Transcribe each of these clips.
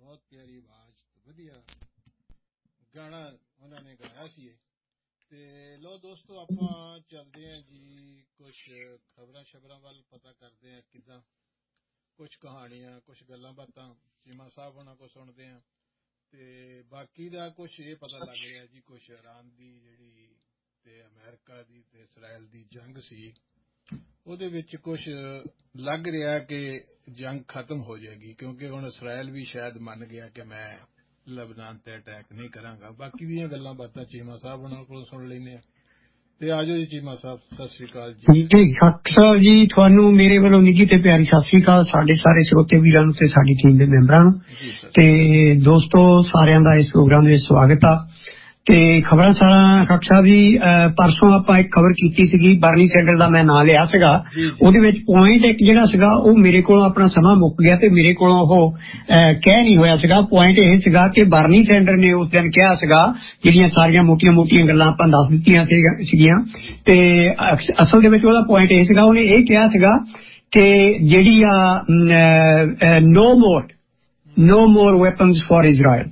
ਬਹੁਤ ਪਿਆਰੀ ਆਵਾਜ਼ ਵਧੀਆ ਗਾਣਾ ਉਹਨਾਂ ਨੇ ਗਾਇਆ ਸੀ। ਤੇ ਲੋ ਦੋਸਤੋ ਆਪਾਂ ਚੱਲਦੇ ਹਾਂ ਜੀ ਕੁਛ ਖਬਰਾਂ ਵੱਲ ਪਤਾ ਕਰਦੇ ਹਾਂ ਕਿੱਦਾਂ ਕੁਛ ਕਹਾਣੀਆਂ ਕੁਛ ਗੱਲਾਂ ਬਾਤਾਂ ਚੀਮਾ ਸਾਹਿਬ ਉਹਨਾਂ ਕੋਲ ਸੁਣਦੇ ਹਾਂ। ਤੇ ਬਾਕੀ ਦਾ ਕੁਛ ਇਹ ਪਤਾ ਲੱਗ ਰਿਹਾ ਜੀ ਕੁਛ ਇਰਾਨ ਦੀ ਜਿਹੜੀ ਤੇ ਅਮਰੀਕਾ ਦੀ ਤੇ ਇਸਰਾਇਲ ਦੀ ਜੰਗ ਸੀ ਉਹਦੇ ਵਿੱਚ ਕੁਛ ਲੱਗ ਰਿਹਾ ਕਿ ਜੰਗ ਖਤਮ ਹੋ ਜਾਏਗੀ ਕਿਉਂਕਿ ਹੁਣ ਇਸਰਾਇਲ ਵੀ ਸ਼ਾਇਦ ਮੰਨ ਗਿਆ ਕਿ ਮੈਂ ਲਬਨਾਨ ਤੇ ਅਟੈਕ ਨਹੀਂ ਕਰਾਂਗਾ। ਬਾਕੀ ਦੀਆਂ ਗੱਲਾਂ ਬਾਤਾਂ ਚੀਮਾ ਸਾਹਿਬ ਉਹਨਾਂ ਕੋਲੋਂ ਸੁਣ ਲੈਂਦੇ ਆ। ਤੇ ਆਜੋ ਜੀ ਚੀਮਾ ਸਾਹਿਬ ਸਤਿ ਸ੍ਰੀ ਅਕਾਲ ਜੀ। ਸਾਹਿਬ ਜੀ ਤੁਹਾਨੂੰ ਮੇਰੇ ਵੱਲੋਂ ਨਿੱਘੀ ਤੇ ਪਿਆਰੀ ਸਤਿ ਸ੍ਰੀ ਅਕਾਲ ਸਾਡੇ ਸਾਰੇ ਸਰੋਤੇ ਵੀਰਾਂ ਨੂੰ ਤੇ ਸਾਡੀ ਟੀਮ ਦੇ ਮੈਂਬਰਾਂ ਨੂੰ। ਤੇ ਦੋਸਤੋ ਸਾਰਿਆਂ ਦਾ ਇਸ ਪ੍ਰੋਗਰਾਮ ਵਿੱਚ ਸਵਾਗਤ ਆ। ਤੇ ਖਬਰਾਂ ਸਾਰਾ ਖੱਟ ਸਾਹਿਬ ਜੀ ਪਰਸੋਂ ਆਪਾਂ ਇੱਕ ਖਬਰ ਕੀਤੀ ਸੀਗੀ ਬਰਨੀ ਸੈਂਡਰ ਦਾ ਮੈਂ ਨਾਂ ਲਿਆ ਸੀਗਾ। ਉਹਦੇ ਵਿੱਚ ਪੁਆਇੰਟ ਇੱਕ ਜਿਹੜਾ ਸੀਗਾ ਉਹ ਮੇਰੇ ਕੋਲੋਂ ਆਪਣਾ ਸਮਾਂ ਮੁੱਕ ਗਿਆ ਤੇ ਮੇਰੇ ਕੋਲੋਂ ਉਹ ਕਹਿ ਨਹੀਂ ਹੋਇਆ ਸੀਗਾ। ਪੁਆਇੰਟ ਇਹ ਸੀਗਾ ਕਿ ਬਰਨੀ ਸੈਂਡਰ ਨੇ ਉਸ ਦਿਨ ਕਿਹਾ ਸੀਗਾ ਜਿਹੜੀਆਂ ਸਾਰੀਆਂ ਮੋਟੀਆਂ ਗੱਲਾਂ ਆਪਾਂ ਦੱਸ ਦਿੱਤੀਆਂ ਸੀਗੀਆਂ ਤੇ ਅਸਲ ਦੇ ਵਿੱਚ ਉਹਦਾ ਪੁਆਇੰਟ ਇਹ ਸੀਗਾ ਉਹਨੇ ਇਹ ਕਿਹਾ ਸੀਗਾ ਕਿ ਜਿਹੜੀ ਆ no more weapons for Israel।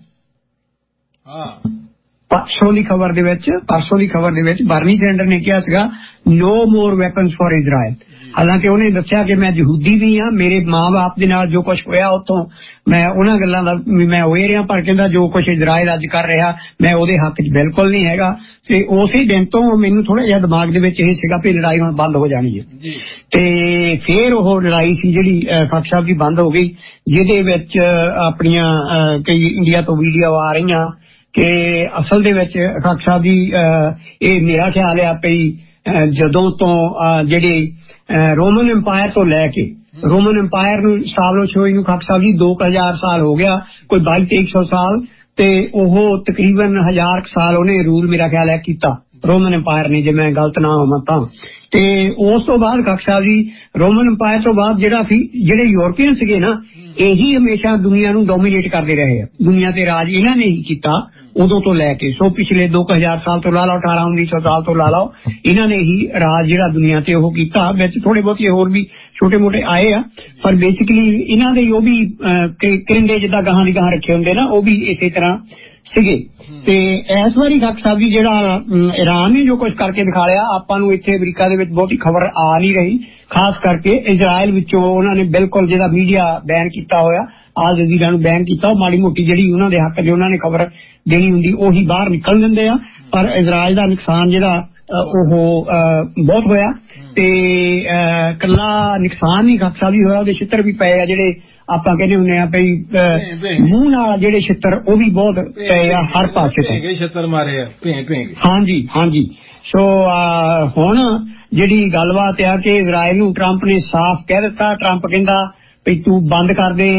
ਪਰਸੋਂ ਦੀ ਖਬਰ ਦੇ ਵਿੱਚ ਬਰਨੀ ਸੈਂਡਰ ਨੇ ਕਿਹਾ ਸੀਗਾ no more weapons for Israel। ਹਾਲਾਂਕਿ ਉਹਨੇ ਦੱਸਿਆ ਕਿ ਮੈਂ ਯਹੂਦੀ ਵੀ ਹਾਂ ਮੇਰੇ ਮਾਂ-ਬਾਪ ਦੇ ਨਾਲ ਜੋ ਕੁਝ ਹੋਇਆ ਉੱਥੋਂ ਮੈਂ ਉਹਨਾਂ ਗੱਲਾਂ ਦਾ ਮੈਂ ਅਵੇਅਰ ਰਿਹਾ ਪਰ ਕਹਿੰਦਾ ਜੋ ਕੁਝ ਇਜ਼ਰਾਈਲ ਅੱਜ ਕਰ ਰਿਹਾ ਮੈਂ ਉਹਦੇ ਹੱਕ 'ਚ ਬਿਲਕੁਲ ਨਹੀਂ ਹੈਗਾ। ਤੇ ਉਸੇ ਦਿਨ ਤੋਂ ਮੈਨੂੰ ਥੋੜਾ ਜਿਹਾ ਦਿਮਾਗ ਦੇ ਵਿੱਚ ਇਹ ਸੀਗਾ ਵੀ ਲੜਾਈ ਹੁਣ ਬੰਦ ਹੋ ਜਾਣੀ ਹੈ। ਤੇ ਫਿਰ ਉਹ ਲੜਾਈ ਸੀ ਜਿਹੜੀ ਖੱਟ ਸਾਹਿਬ ਦੀ ਬੰਦ ਹੋ ਗਈ ਜਿਹਦੇ ਵਿੱਚ ਆਪਣੀਆਂ ਕਈ ਇੰਡੀਆ ਤੋਂ ਵੀਡੀਓ ਆ ਰਹੀਆਂ ਕਿ ਅਸਲ ਦੇ ਵਿੱਚ ਖੱਟ ਸਾਹਿਬ ਦੀ ਇਹ ਮੇਰਾ ਖਿਆਲ ਆ ਪਈ ਜਦੋਂ ਤੋਂ ਜਿਹੜੇ ਰੋਮਨ ਇੰਪਾਇਰ ਤੋਂ ਲੈ ਕੇ ਰੋਮਨ ਇੰਪਾਇਰ ਨੂੰ ਸਟੈਬਲਿਸ਼ ਹੋਈ ਨੂੰ ਖੱਟ ਸਾਹਿਬ ਜੀ 2000 ਸਾਲ ਹੋ ਗਿਆ ਕੋਈ 2200 ਸਾਲ ਤੇ ਉਹ ਤਕਰੀਬਨ 1000 ਸਾਲ ਉਹਨੇ ਰੂਲ ਮੇਰਾ ਖਿਆਲ ਹੈ ਕੀਤਾ ਰੋਮਨ ਇੰਪਾਇਰ ਨੇ ਜੇ ਮੈਂ ਗਲਤ ਨਾ ਹੋਵਾਂ ਤਾਂ। ਤੇ ਉਸ ਤੋਂ ਬਾਅਦ ਖੱਟ ਸਾਹਿਬ ਜੀ ਰੋਮਨ ਇੰਪਾਇਰ ਤੋਂ ਬਾਅਦ ਜਿਹੜੇ ਯੂਰਪੀਅਨ ਸੀਗੇ ਨਾ ਇਹੀ ਹਮੇਸ਼ਾ ਦੁਨੀਆ ਨੂੰ ਡੋਮੀਨੇਟ ਕਰਦੇ ਰਹੇ ਆ। ਦੁਨੀਆ ਤੇ ਰਾਜ ਇਹਨਾਂ ਨੇ ਹੀ ਕੀਤਾ ਉਦੋਂ ਤੋਂ ਲੈ ਕੇ ਸੋ ਪਿਛਲੇ 2000 ਸਾਲ ਤੋਂ ਲਾ ਲਓ 1800-1900 ਸਾਲ ਤੋਂ ਲਾ ਲਓ ਇਹਨਾਂ ਨੇ ਹੀ ਰਾਜ ਜਿਹੜਾ ਦੁਨੀਆ ਤੇ ਉਹ ਕੀਤਾ। ਵਿੱਚ ਥੋੜੇ ਬਹੁਤੇ ਹੋਰ ਵੀ ਛੋਟੇ ਮੋਟੇ ਆਏ ਆ ਪਰ ਬੇਸਿਕਲੀ ਇਹਨਾਂ ਦੇ ਉਹ ਵੀ ਕਰਿੰਦੇ ਜਿੱਦਾਂ ਗਾਹਾਂ ਦੀ ਗਾਹਾਂ ਰੱਖੇ ਹੁੰਦੇ ਨਾ ਉਹ ਵੀ ਇਸੇ ਤਰ੍ਹਾਂ ਸੀਗੇ। ਤੇ ਇਸ ਵਾਰੀ ਖੱਟ ਸਾਹਿਬ ਜੀ ਜਿਹੜਾ ਇਰਾਨ ਨੇ ਜੋ ਕੁਝ ਕਰਕੇ ਦਿਖਾ ਲਿਆ ਆਪਾਂ ਨੂੰ ਇੱਥੇ ਅਮਰੀਕਾ ਦੇ ਵਿੱਚ ਬਹੁਤੀ ਖਬਰ ਆ ਨਹੀਂ ਰਹੀ ਖਾਸ ਕਰਕੇ ਇਜ਼ਰਾਈਲ ਵਿੱਚੋਂ ਉਹਨਾਂ ਨੇ ਬਿਲਕੁਲ ਜਿਹੜਾ ਮੀਡੀਆ ਬੈਨ ਕੀਤਾ ਹੋਇਆ ਆਲ ਜਜ਼ੀਰਾ ਨੂੰ ਬੈਨ ਕੀਤਾ ਉਹ ਮਾੜੀ ਮੋਟੀ ਜਿਹੜੀ ਉਹਨਾਂ ਦੇ ਹੱਕ 'ਚ ਉਹਨਾਂ ਨੇ ਖਬਰ ਦੇਣੀ ਹੁੰਦੀ ਉਹੀ ਬਾਹਰ ਨਿਕਲ ਦਿੰਦੇ ਆ। ਪਰ ਇਜ਼ਰਾਈਲ ਦਾ ਨੁਕਸਾਨ ਜਿਹੜਾ ਉਹ ਬਹੁਤ ਹੋਇਆ ਤੇ ਇਕੱਲਾ ਨੁਕਸਾਨ ਨਹੀਂ ਖੱਟ ਸਾਹਿਬ ਜੀ ਹੋਇਆ ਉਹਦੇ ਛਿੱਤਰ ਵੀ ਪਏ ਆ ਜਿਹੜੇ ਆਪਾਂ ਕਹਿੰਦੇ ਹੁੰਦੇ ਆ ਬਈ ਮੂੰਹ ਨਾਲ ਜਿਹੜੇ ਛਿੱਤਰ ਉਹ ਵੀ ਬਹੁਤ ਪਏ ਆ ਹਰ ਪਾਸੇ ਤੋਂ ਛਿੱਤਰ ਮਾਰੇ ਆ ਹਾਂਜੀ। ਸੋ ਹੁਣ ਜਿਹੜੀ ਗੱਲਬਾਤ ਆ ਕਿ ਇਜ਼ਰਾਈਲ ਨੂੰ ਟਰੰਪ ਨੇ ਸਾਫ਼ ਕਹਿ ਦਿੱਤਾ। ਟਰੰਪ ਕਹਿੰਦਾ ਵੀ ਤੂੰ ਬੰਦ ਕਰ ਦੇ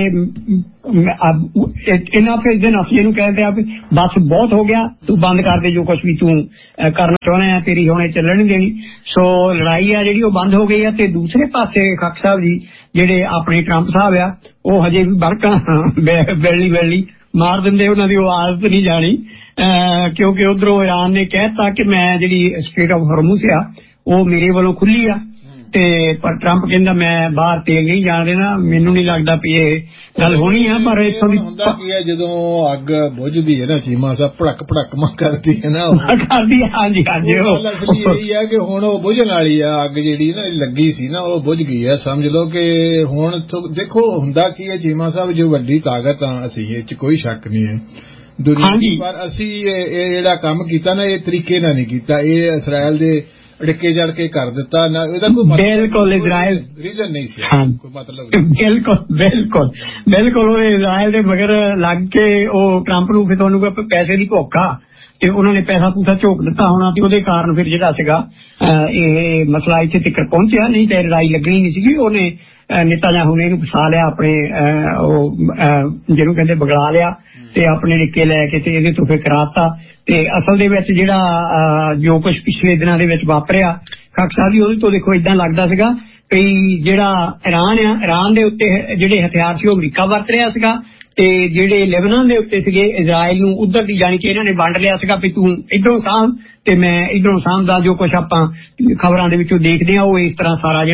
ਇਹਨਾਂ ਫਿਰ ਜਿਹਨੂੰ ਕਹਿੰਦੇ ਆ ਵੀ ਬਸ ਬਹੁਤ ਹੋ ਗਿਆ ਤੂੰ ਬੰਦ ਕਰ ਦੇ ਜੋ ਕੁਛ ਵੀ ਤੂੰ ਕਰਨਾ ਚਾਹੁੰਦਾ ਤੇਰੀ ਹੁਣ ਚੱਲਣ ਨਹੀਂ ਦੇਣੀ। ਸੋ ਲੜਾਈ ਆ ਜਿਹੜੀ ਉਹ ਬੰਦ ਹੋ ਗਈ ਆ। ਤੇ ਦੂਸਰੇ ਪਾਸੇ ਖੱਟ ਸਾਹਿਬ ਜੀ ਜਿਹੜੇ ਆਪਣੇ ਟਰੰਪ ਸਾਹਿਬ ਆ ਉਹ ਹਜੇ ਵੀ ਬੜਕਾਂ ਬੈਲੀ ਮਾਰ ਦਿੰਦੇ ਉਹਨਾਂ ਦੀ ਉਹ ਆਦਤ ਨਹੀਂ ਜਾਣੀ ਕਿਉਂਕਿ ਉਧਰੋਂ ਇਰਾਨ ਨੇ ਕਹਿਤਾ ਕਿ ਮੈਂ ਜਿਹੜੀ ਸਟ੍ਰੇਟ ਆਫ ਹਰਮੁਜ਼ ਆ ਉਹ ਮੇਰੇ ਵੱਲੋਂ ਖੁੱਲੀ ਆ ਤੇ ਪਰ ਟਰੰਪ ਕਹਿੰਦਾ ਮੈਂ ਬਾਹਰ ਤੇਲ ਨਹੀਂ ਜਾਣ ਦੇਣਾ। ਮੈਨੂੰ ਨਹੀਂ ਲੱਗਦਾ ਵੀ ਇਹ ਗੱਲ ਹੋਣੀ ਆ ਪਰ ਇੱਥੋਂ ਦੀ ਹੁੰਦਾ ਕੀ ਹੈ ਜਦੋਂ ਅੱਗ ਬੁਝਦੀ ਹੈ ਨਾ ਚੀਮਾ ਸਾਹਿਬ ਭੜਕ ਕਰਦੀ ਹੈ ਨਾ ਕਰਦੀ ਹਾਂਜੀ ਉਹ ਅਸਲੀ ਇਹੀ ਹੈ ਕਿ ਹੁਣ ਉਹ ਬੁਝਣ ਵਾਲੀ ਆ ਅੱਗ ਜਿਹੜੀ ਨਾ ਲੱਗੀ ਸੀ ਨਾ ਉਹ ਬੁਝ ਗਈ ਹੈ। ਸਮਝ ਲਓ ਕਿ ਹੁਣ ਦੇਖੋ ਹੁੰਦਾ ਕੀ ਹੈ ਚੀਮਾ ਸਾਹਿਬ ਜੋ ਵੱਡੀ ਤਾਕਤ ਆ ਅਸੀਂ ਇਹ 'ਚ ਕੋਈ ਸ਼ੱਕ ਨਹੀਂ ਹੈ ਦੁਨੀਆ ਦੀ ਪਰ ਅਸੀਂ ਇਹ ਜਿਹੜਾ ਕੰਮ ਕੀਤਾ ਨਾ ਇਹ ਤਰੀਕੇ ਨਾਲ ਨਹੀਂ ਕੀਤਾ। ਇਹ ਇਸਰਾਇਲ ਦੇ ਅੜਕੇ ਜੜ ਕੇ ਕਰ ਦਿੱਤਾ ਨਾ ਇਹਦਾ ਕੋਈ ਬਿਲਕੁਲ ਇਜ਼ਰਾਇਲ ਰੀਜ਼ਨ ਨਹੀਂ ਸੀ ਕੋਈ ਮਤਲਬ ਬਿਲਕੁਲ ਉਹ ਇਜ਼ਰਾਇਲ ਦੇ ਮਗਰ ਲੱਗ ਕੇ ਉਹ ਟਰੰਪ ਨੂੰ ਫਿਰ ਤੁਹਾਨੂੰ ਪੈਸੇ ਦੀ ਭੁੱਖ ਆ ਤੇ ਉਹਨਾਂ ਨੇ ਪੈਸਾ ਪੂਸਾ ਝੋਕ ਦਿੱਤਾ ਹੋਣਾ ਤੇ ਉਹਦੇ ਕਾਰਨ ਫਿਰ ਜਿਹੜਾ ਸੀਗਾ ਇਹ ਮਸਲਾ ਇੱਥੇ ਤੱਕ ਪਹੁੰਚਿਆ ਨਹੀਂ ਤੇ ਲੜਾਈ ਲੱਗਣੀ ਨਹੀਂ ਸੀਗੀ। ਉਹਨੇ ਨੇਤਾਨਯਾਹੂ ਨੇ ਇਹਨੂੰ ਫਸਾ ਲਿਆ ਆਪਣੇ ਉਹ ਜਿਹਨੂੰ ਕਹਿੰਦੇ ਬਗਲਾ ਲਿਆ ਤੇ ਆਪਣੇ ਨਿੱਕੇ ਲੈ ਕੇ ਤੇ ਇਹਦੇ ਤੋਂ ਫਿਰ ਕਰਾਤਾ। ਤੇ ਅਸਲ ਦੇ ਵਿੱਚ ਜਿਹੜਾ ਜੋ ਕੁਝ ਪਿਛਲੇ ਦਿਨਾਂ ਦੇ ਵਿੱਚ ਵਾਪਰਿਆ ਖੱਟ ਸਾਹਿਬ ਜੀ ਉਹਦੇ ਤੋਂ ਦੇਖੋ ਏਦਾਂ ਲੱਗਦਾ ਸੀਗਾ ਵੀ ਜਿਹੜਾ ਇਰਾਨ ਦੇ ਉੱਤੇ ਜਿਹੜੇ ਹਥਿਆਰ ਸੀ ਉਹ ਅਮਰੀਕਾ ਵਰਤ ਰਿਹਾ ਸੀਗਾ ਤੇ ਜਿਹੜੇ ਲੈਬਨਾਨ ਦੇ ਉੱਤੇ ਸੀਗੇ ਇਜ਼ਰਾਈਲ ਨੂੰ ਉਧਰ ਦੀ ਜਾਣੀ ਕਿ ਇਹਨਾਂ ਨੇ ਵੰਡ ਲਿਆ ਸੀਗਾ ਵੀ ਤੂੰ ਇੱਧਰੋਂ ਸਾਂਭ ਤੇ ਮੈਂ ਇੱਧਰੋਂ ਸਾਂਭਦਾ। ਜੋ ਕੁਝ ਆਪਾਂ ਖਬਰਾਂ ਦੇ ਵਿੱਚੋਂ ਦੇਖਦੇ ਹਾਂ ਉਹ ਇਸ ਤਰ੍ਹਾਂ ਸਾਰਾ ਜਿਹੜਾ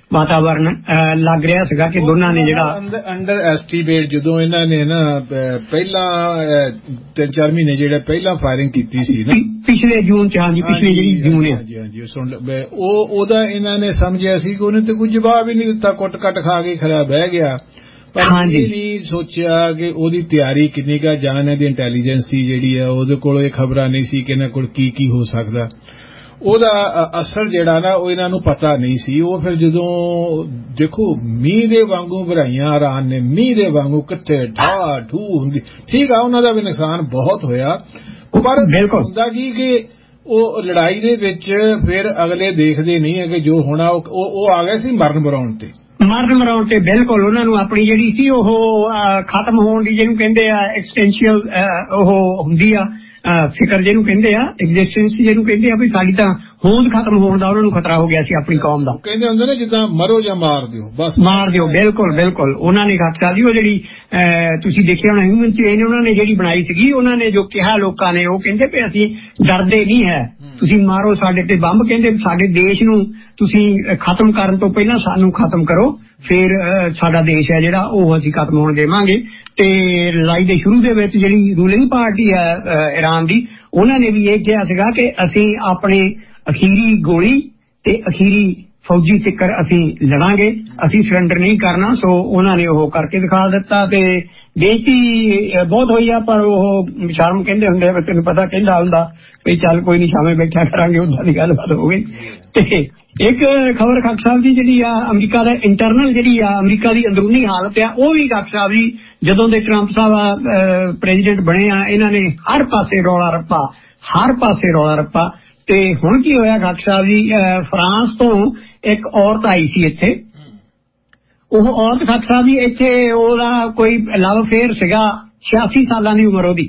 ਵਾਤਾਵਰਨ ਲੱਗ ਰਿਹਾ ਸੀਗਾ ਕਿ ਦੋਨਾਂ ਨੇ ਜਿਹੜਾ ਅੰਡਰ ਐਸਟੀਮੇਟ ਜਦੋਂ ਇਹਨਾਂ ਨੇ ਨਾ ਪਹਿਲਾਂ 3-4 ਮਹੀਨੇ ਜਿਹੜੇ ਪਹਿਲਾਂ ਫਾਇਰਿੰਗ ਕੀਤੀ ਸੀ ਨਾ ਪਿਛਲੇ ਜੂਨ ਚ, ਹਾਂਜੀ ਪਿਛਲੇ ਜਿਹੜੀ ਜੂਨ ਆ, ਹਾਂਜੀ ਉਹਦਾ ਇਹਨਾਂ ਨੇ ਸਮਝਿਆ ਸੀ ਕਿ ਉਹਨੇ ਤੇ ਕੋਈ ਜਵਾਬ ਹੀ ਨਹੀਂ ਦਿੱਤਾ, ਕੁੱਟ ਕੱਟ ਖਾ ਕੇ ਖੜਾ ਬਹਿ ਗਿਆ। ਪਰ ਇਹ ਨਹੀਂ ਸੋਚਿਆ ਕਿ ਉਹਦੀ ਤਿਆਰੀ ਕਿੰਨੀ ਕਾ, ਜਾਂ ਇਹਨਾਂ ਦੀ ਇੰਟੈਲੀਜੈਂਸ ਸੀ ਜਿਹੜੀ ਆ ਉਹਦੇ ਕੋਲ ਇਹ ਖਬਰਾਂ ਨਹੀਂ ਸੀ ਕਿ ਇਹਨਾਂ ਕੋਲ ਕੀ ਕੀ ਹੋ ਸਕਦਾ। ਉਹਦਾ ਅਸਰ ਜਿਹੜਾ ਨਾ ਉਹ ਇਹਨਾਂ ਨੂੰ ਪਤਾ ਨਹੀਂ ਸੀ। ਉਹ ਫਿਰ ਜਦੋਂ ਦੇਖੋ ਮੀਂਹ ਦੇ ਵਾਂਗੂ ਵਧਾਈਆਂ ਰਾਨ ਨੇ, ਮੀਂਹ ਦੇ ਵਾਂਗੂ ਕਿੱਥੇ ਢਾਹ ਢੂ ਹੁੰਦੀ। ਠੀਕ ਆ ਉਹਨਾਂ ਦਾ ਵੀ ਨੁਕਸਾਨ ਬਹੁਤ ਹੋਇਆ, ਪਰ ਹੁੰਦਾ ਕਿ ਉਹ ਲੜਾਈ ਦੇ ਵਿੱਚ ਫਿਰ ਅਗਲੇ ਦੇਖਦੇ ਨਹੀਂ ਹੈ ਕਿ ਜੋ ਹੋਣਾ ਉਹ ਆ ਗਿਆ ਸੀ ਮਰਨ ਮਰਾਉਣ ਤੇ ਬਿਲਕੁਲ ਉਹਨਾਂ ਨੂੰ ਆਪਣੀ ਜਿਹੜੀ ਸੀ ਉਹ ਖਤਮ ਹੋਣ ਦੀ, ਜਿਹਨੂੰ ਕਹਿੰਦੇ ਆ ਐਕਸਟੈਂਸ਼ੀਅਲ ਉਹ ਹੁੰਦੀ ਆ ਫਿਕਰ, ਜਿਹਨੂੰ ਕਹਿੰਦੇ ਆ ਐਗਜ਼ਿਸਟੈਂਸ, ਜਿਹਨੂੰ ਕਹਿੰਦੇ ਆ ਵੀ ਸਾਡੀ ਤਾਂ ਹੋਂਦ ਖਤਮ ਹੋਣ ਦਾ ਉਹਨਾਂ ਨੂੰ ਖਤਰਾ ਹੋ ਗਿਆ ਸੀ ਆਪਣੀ ਕੌਮ ਦਾ। ਕਹਿੰਦੇ ਹੁੰਦੇ ਨੇ ਜਿੱਦਾਂ ਮਰੋ ਜਾਂ ਮਾਰ ਦਿਓ, ਬਸ ਮਾਰ ਦਿਓ। ਬਿਲਕੁਲ ਉਹਨਾਂ ਨੇ ਖਾਲਸਾ ਜੀ ਉਹ ਜਿਹੜੀ ਤੁਸੀਂ ਦੇਖਿਆ ਹੋਣਾ ਹਿਊਮਨ ਚੇਨ ਉਹਨਾਂ ਨੇ ਜਿਹੜੀ ਬਣਾਈ ਸੀਗੀ, ਉਹਨਾਂ ਨੇ ਜੋ ਕਿਹਾ ਲੋਕਾਂ ਨੇ, ਉਹ ਕਹਿੰਦੇ ਵੀ ਅਸੀਂ ਡਰਦੇ ਨਹੀਂ ਹੈ, ਤੁਸੀਂ ਮਾਰੋ ਸਾਡੇ ਤੇ ਬੰਬ, ਕਹਿੰਦੇ ਸਾਡੇ ਦੇਸ਼ ਨੂੰ ਤੁਸੀਂ ਖਤਮ ਕਰਨ ਤੋਂ ਪਹਿਲਾਂ ਸਾਨੂੰ ਖਤਮ ਕਰੋ, ਫਿਰ ਸਾਡਾ ਦੇਸ਼ ਹੈ ਜਿਹੜਾ ਉਹ ਅਸੀਂ ਖਤਮ ਹੋਣ ਦੇਵਾਂਗੇ। ਤੇ ਲੜਾਈ ਦੇ ਸ਼ੁਰੂ ਦੇ ਵਿੱਚ ਜਿਹੜੀ ਰੂਲਿੰਗ ਪਾਰਟੀ ਹੈ ਈਰਾਨ ਦੀ, ਉਹਨਾਂ ਨੇ ਵੀ ਇਹ ਕਿਹਾ ਸੀਗਾ ਕਿ ਅਸੀਂ ਆਪਣੇ ਅਖੀਰੀ ਗੋਲੀ ਤੇ ਅਖੀਰੀ ਫੌਜੀ ਤਿੱਕਰ ਅਸੀਂ ਲੜਾਂਗੇ, ਅਸੀਂ ਸਰੈਂਡਰ ਨਹੀਂ ਕਰਨਾ। ਸੋ ਉਹਨਾਂ ਨੇ ਉਹ ਕਰਕੇ ਦਿਖਾ ਦਿੱਤਾ ਤੇ ਬੇਇੱਜ਼ਤੀ ਬਹੁਤ ਹੋਈ ਆ, ਪਰ ਉਹ ਸ਼ਰਮ ਕਹਿੰਦੇ ਹੁੰਦੇ ਆ, ਤੈਨੂੰ ਪਤਾ ਕਹਿੰਦਾ ਹੁੰਦਾ ਵੀ ਚੱਲ ਕੋਈ ਨਹੀਂ ਛਾਵੇਂ ਬੈਠਿਆ ਕਰਾਂਗੇ, ਉਦਾਂ ਦੀ ਗੱਲਬਾਤ ਹੋ ਗਈ। ਤੇ ਇੱਕ ਖਬਰ ਖਾਕ ਸਾਹਿਬ ਦੀ ਜਿਹੜੀ ਆ ਅਮਰੀਕਾ ਦਾ ਇੰਟਰਨਲ ਜਿਹੜੀ ਆ ਅਮਰੀਕਾ ਦੀ ਅੰਦਰੂਨੀ ਹਾਲਤ ਆ, ਉਹ ਵੀ ਖਾਕ ਸਾਹਿਬ ਜੀ ਜਦੋਂ ਦੇ ਟਰੰਪ ਸਾਹਿਬ ਪ੍ਰੈਜ਼ੀਡੈਂਟ ਬਣੇ ਆ, ਇਹਨਾਂ ਨੇ ਹਰ ਪਾਸੇ ਰੌਲਾ ਰੱਪਾ। ਤੇ ਹੁਣ ਕੀ ਹੋਇਆ ਖਾਕ ਸਾਹਿਬ ਜੀ, ਫਰਾਂਸ ਤੋਂ ਇੱਕ ਔਰਤ ਆਈ ਸੀ ਇੱਥੇ, ਉਹ ਔਰਤ ਖਾਕ ਸਾਹਿਬ ਜੀ ਇੱਥੇ ਉਹਦਾ ਕੋਈ ਲਵ ਅਫੇਅਰ ਸੀਗਾ, 86 ਸਾਲਾਂ ਦੀ ਉਮਰ ਉਹਦੀ,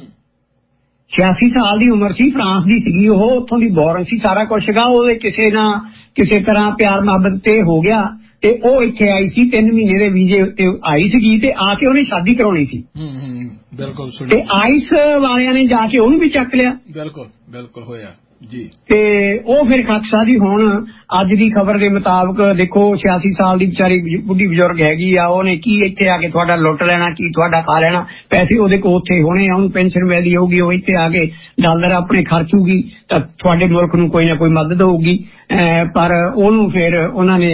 86 ਸਾਲ ਦੀ ਉਮਰ ਸੀ, ਫਰਾਂਸ ਦੀ ਸੀਗੀ ਉਹ, ਉੱਥੋਂ ਦੀ ਬੋਰਨ ਸੀ, ਸਾਰਾ ਕੁਛ ਸੀਗਾ, ਉਹਦੇ ਕਿਸੇ ਨਾ ਕਿਸੇ ਤਰ੍ਹਾਂ ਪਿਆਰ ਮੁਹੱਬਤ ਤੇ ਹੋ ਗਿਆ ਤੇ ਉਹ ਇੱਥੇ ਆਈ ਸੀ, 3 ਮਹੀਨੇ ਦੇ ਵੀਜ਼ੇ ਉੱਤੇ ਆਈ ਸੀਗੀ ਤੇ ਆ ਕੇ ਉਹਨੇ ਸ਼ਾਦੀ ਕਰਾਉਣੀ ਸੀ। ਬਿਲਕੁਲ। ਤੇ ਆਈਸ ਵਾਲਿਆਂ ਨੇ ਜਾ ਕੇ ਉਹਨੂੰ ਵੀ ਚੱਕ ਲਿਆ। ਬਿਲਕੁਲ ਹੋਇਆ ਜੀ। ਤੇ ਉਹ ਫਿਰ ਖਾਕਸਾ ਦੀ ਹੁਣ ਅੱਜ ਦੀ ਖਬਰ ਦੇ ਮੁਤਾਬਕ ਦੇਖੋ 86 ਸਾਲ ਦੀ ਵਿਚਾਰੀ ਬੁੱਢੀ ਬਜ਼ੁਰਗ ਹੈਗੀ ਆ, ਉਹਨੇ ਕੀ ਇੱਥੇ ਆ ਕੇ ਤੁਹਾਡਾ ਲੁੱਟ ਲੈਣਾ, ਕੀ ਤੁਹਾਡਾ ਖਾ ਲੈਣਾ, ਪੈਸੇ ਉਹਦੇ ਕੋਲ ਉੱਥੇ ਹੋਣੇ ਆ, ਉਹਨੂੰ ਪੈਨਸ਼ਨ ਮਿਲਦੀ ਹੋਊਗੀ, ਉਹ ਇੱਥੇ ਆ ਕੇ ਡਾਲਰ ਆਪਣੇ ਖਰਚੂਗੀ ਤਾਂ ਤੁਹਾਡੇ ਮੁਲਕ ਨੂੰ ਕੋਈ ਨਾ ਕੋਈ ਮਦਦ ਹੋਊਗੀ। ਪਰ ਉਹਨੂੰ ਫਿਰ ਉਹਨਾਂ ਨੇ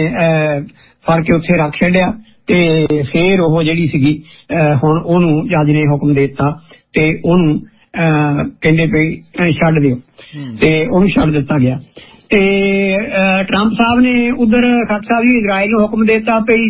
ਫੜ ਕੇ ਉੱਥੇ ਰੱਖ ਛੱਡਿਆ ਤੇ ਫਿਰ ਉਹ ਜਿਹੜੀ ਸੀਗੀ ਹੁਣ ਉਹਨੂੰ ਜੱਜ ਨੇ ਹੁਕਮ ਦੇ ਦਿੱਤਾ ਤੇ ਉਹਨੂੰ ਕਹਿੰਦੇ ਪਈ ਛੱਡ ਦਿਓ ਤੇ ਉਹਨੂੰ ਛੱਡ ਦਿੱਤਾ ਗਿਆ। ਤੇ ਟਰੰਪ ਸਾਹਿਬ ਨੇ ਉਧਰ ਖਾਕ ਸਾਹਿਬ ਜੀ ਇਜ਼ਰਾਈਲ ਨੂੰ ਹੁਕਮ ਦੇ ਦਿੱਤਾ ਪਈ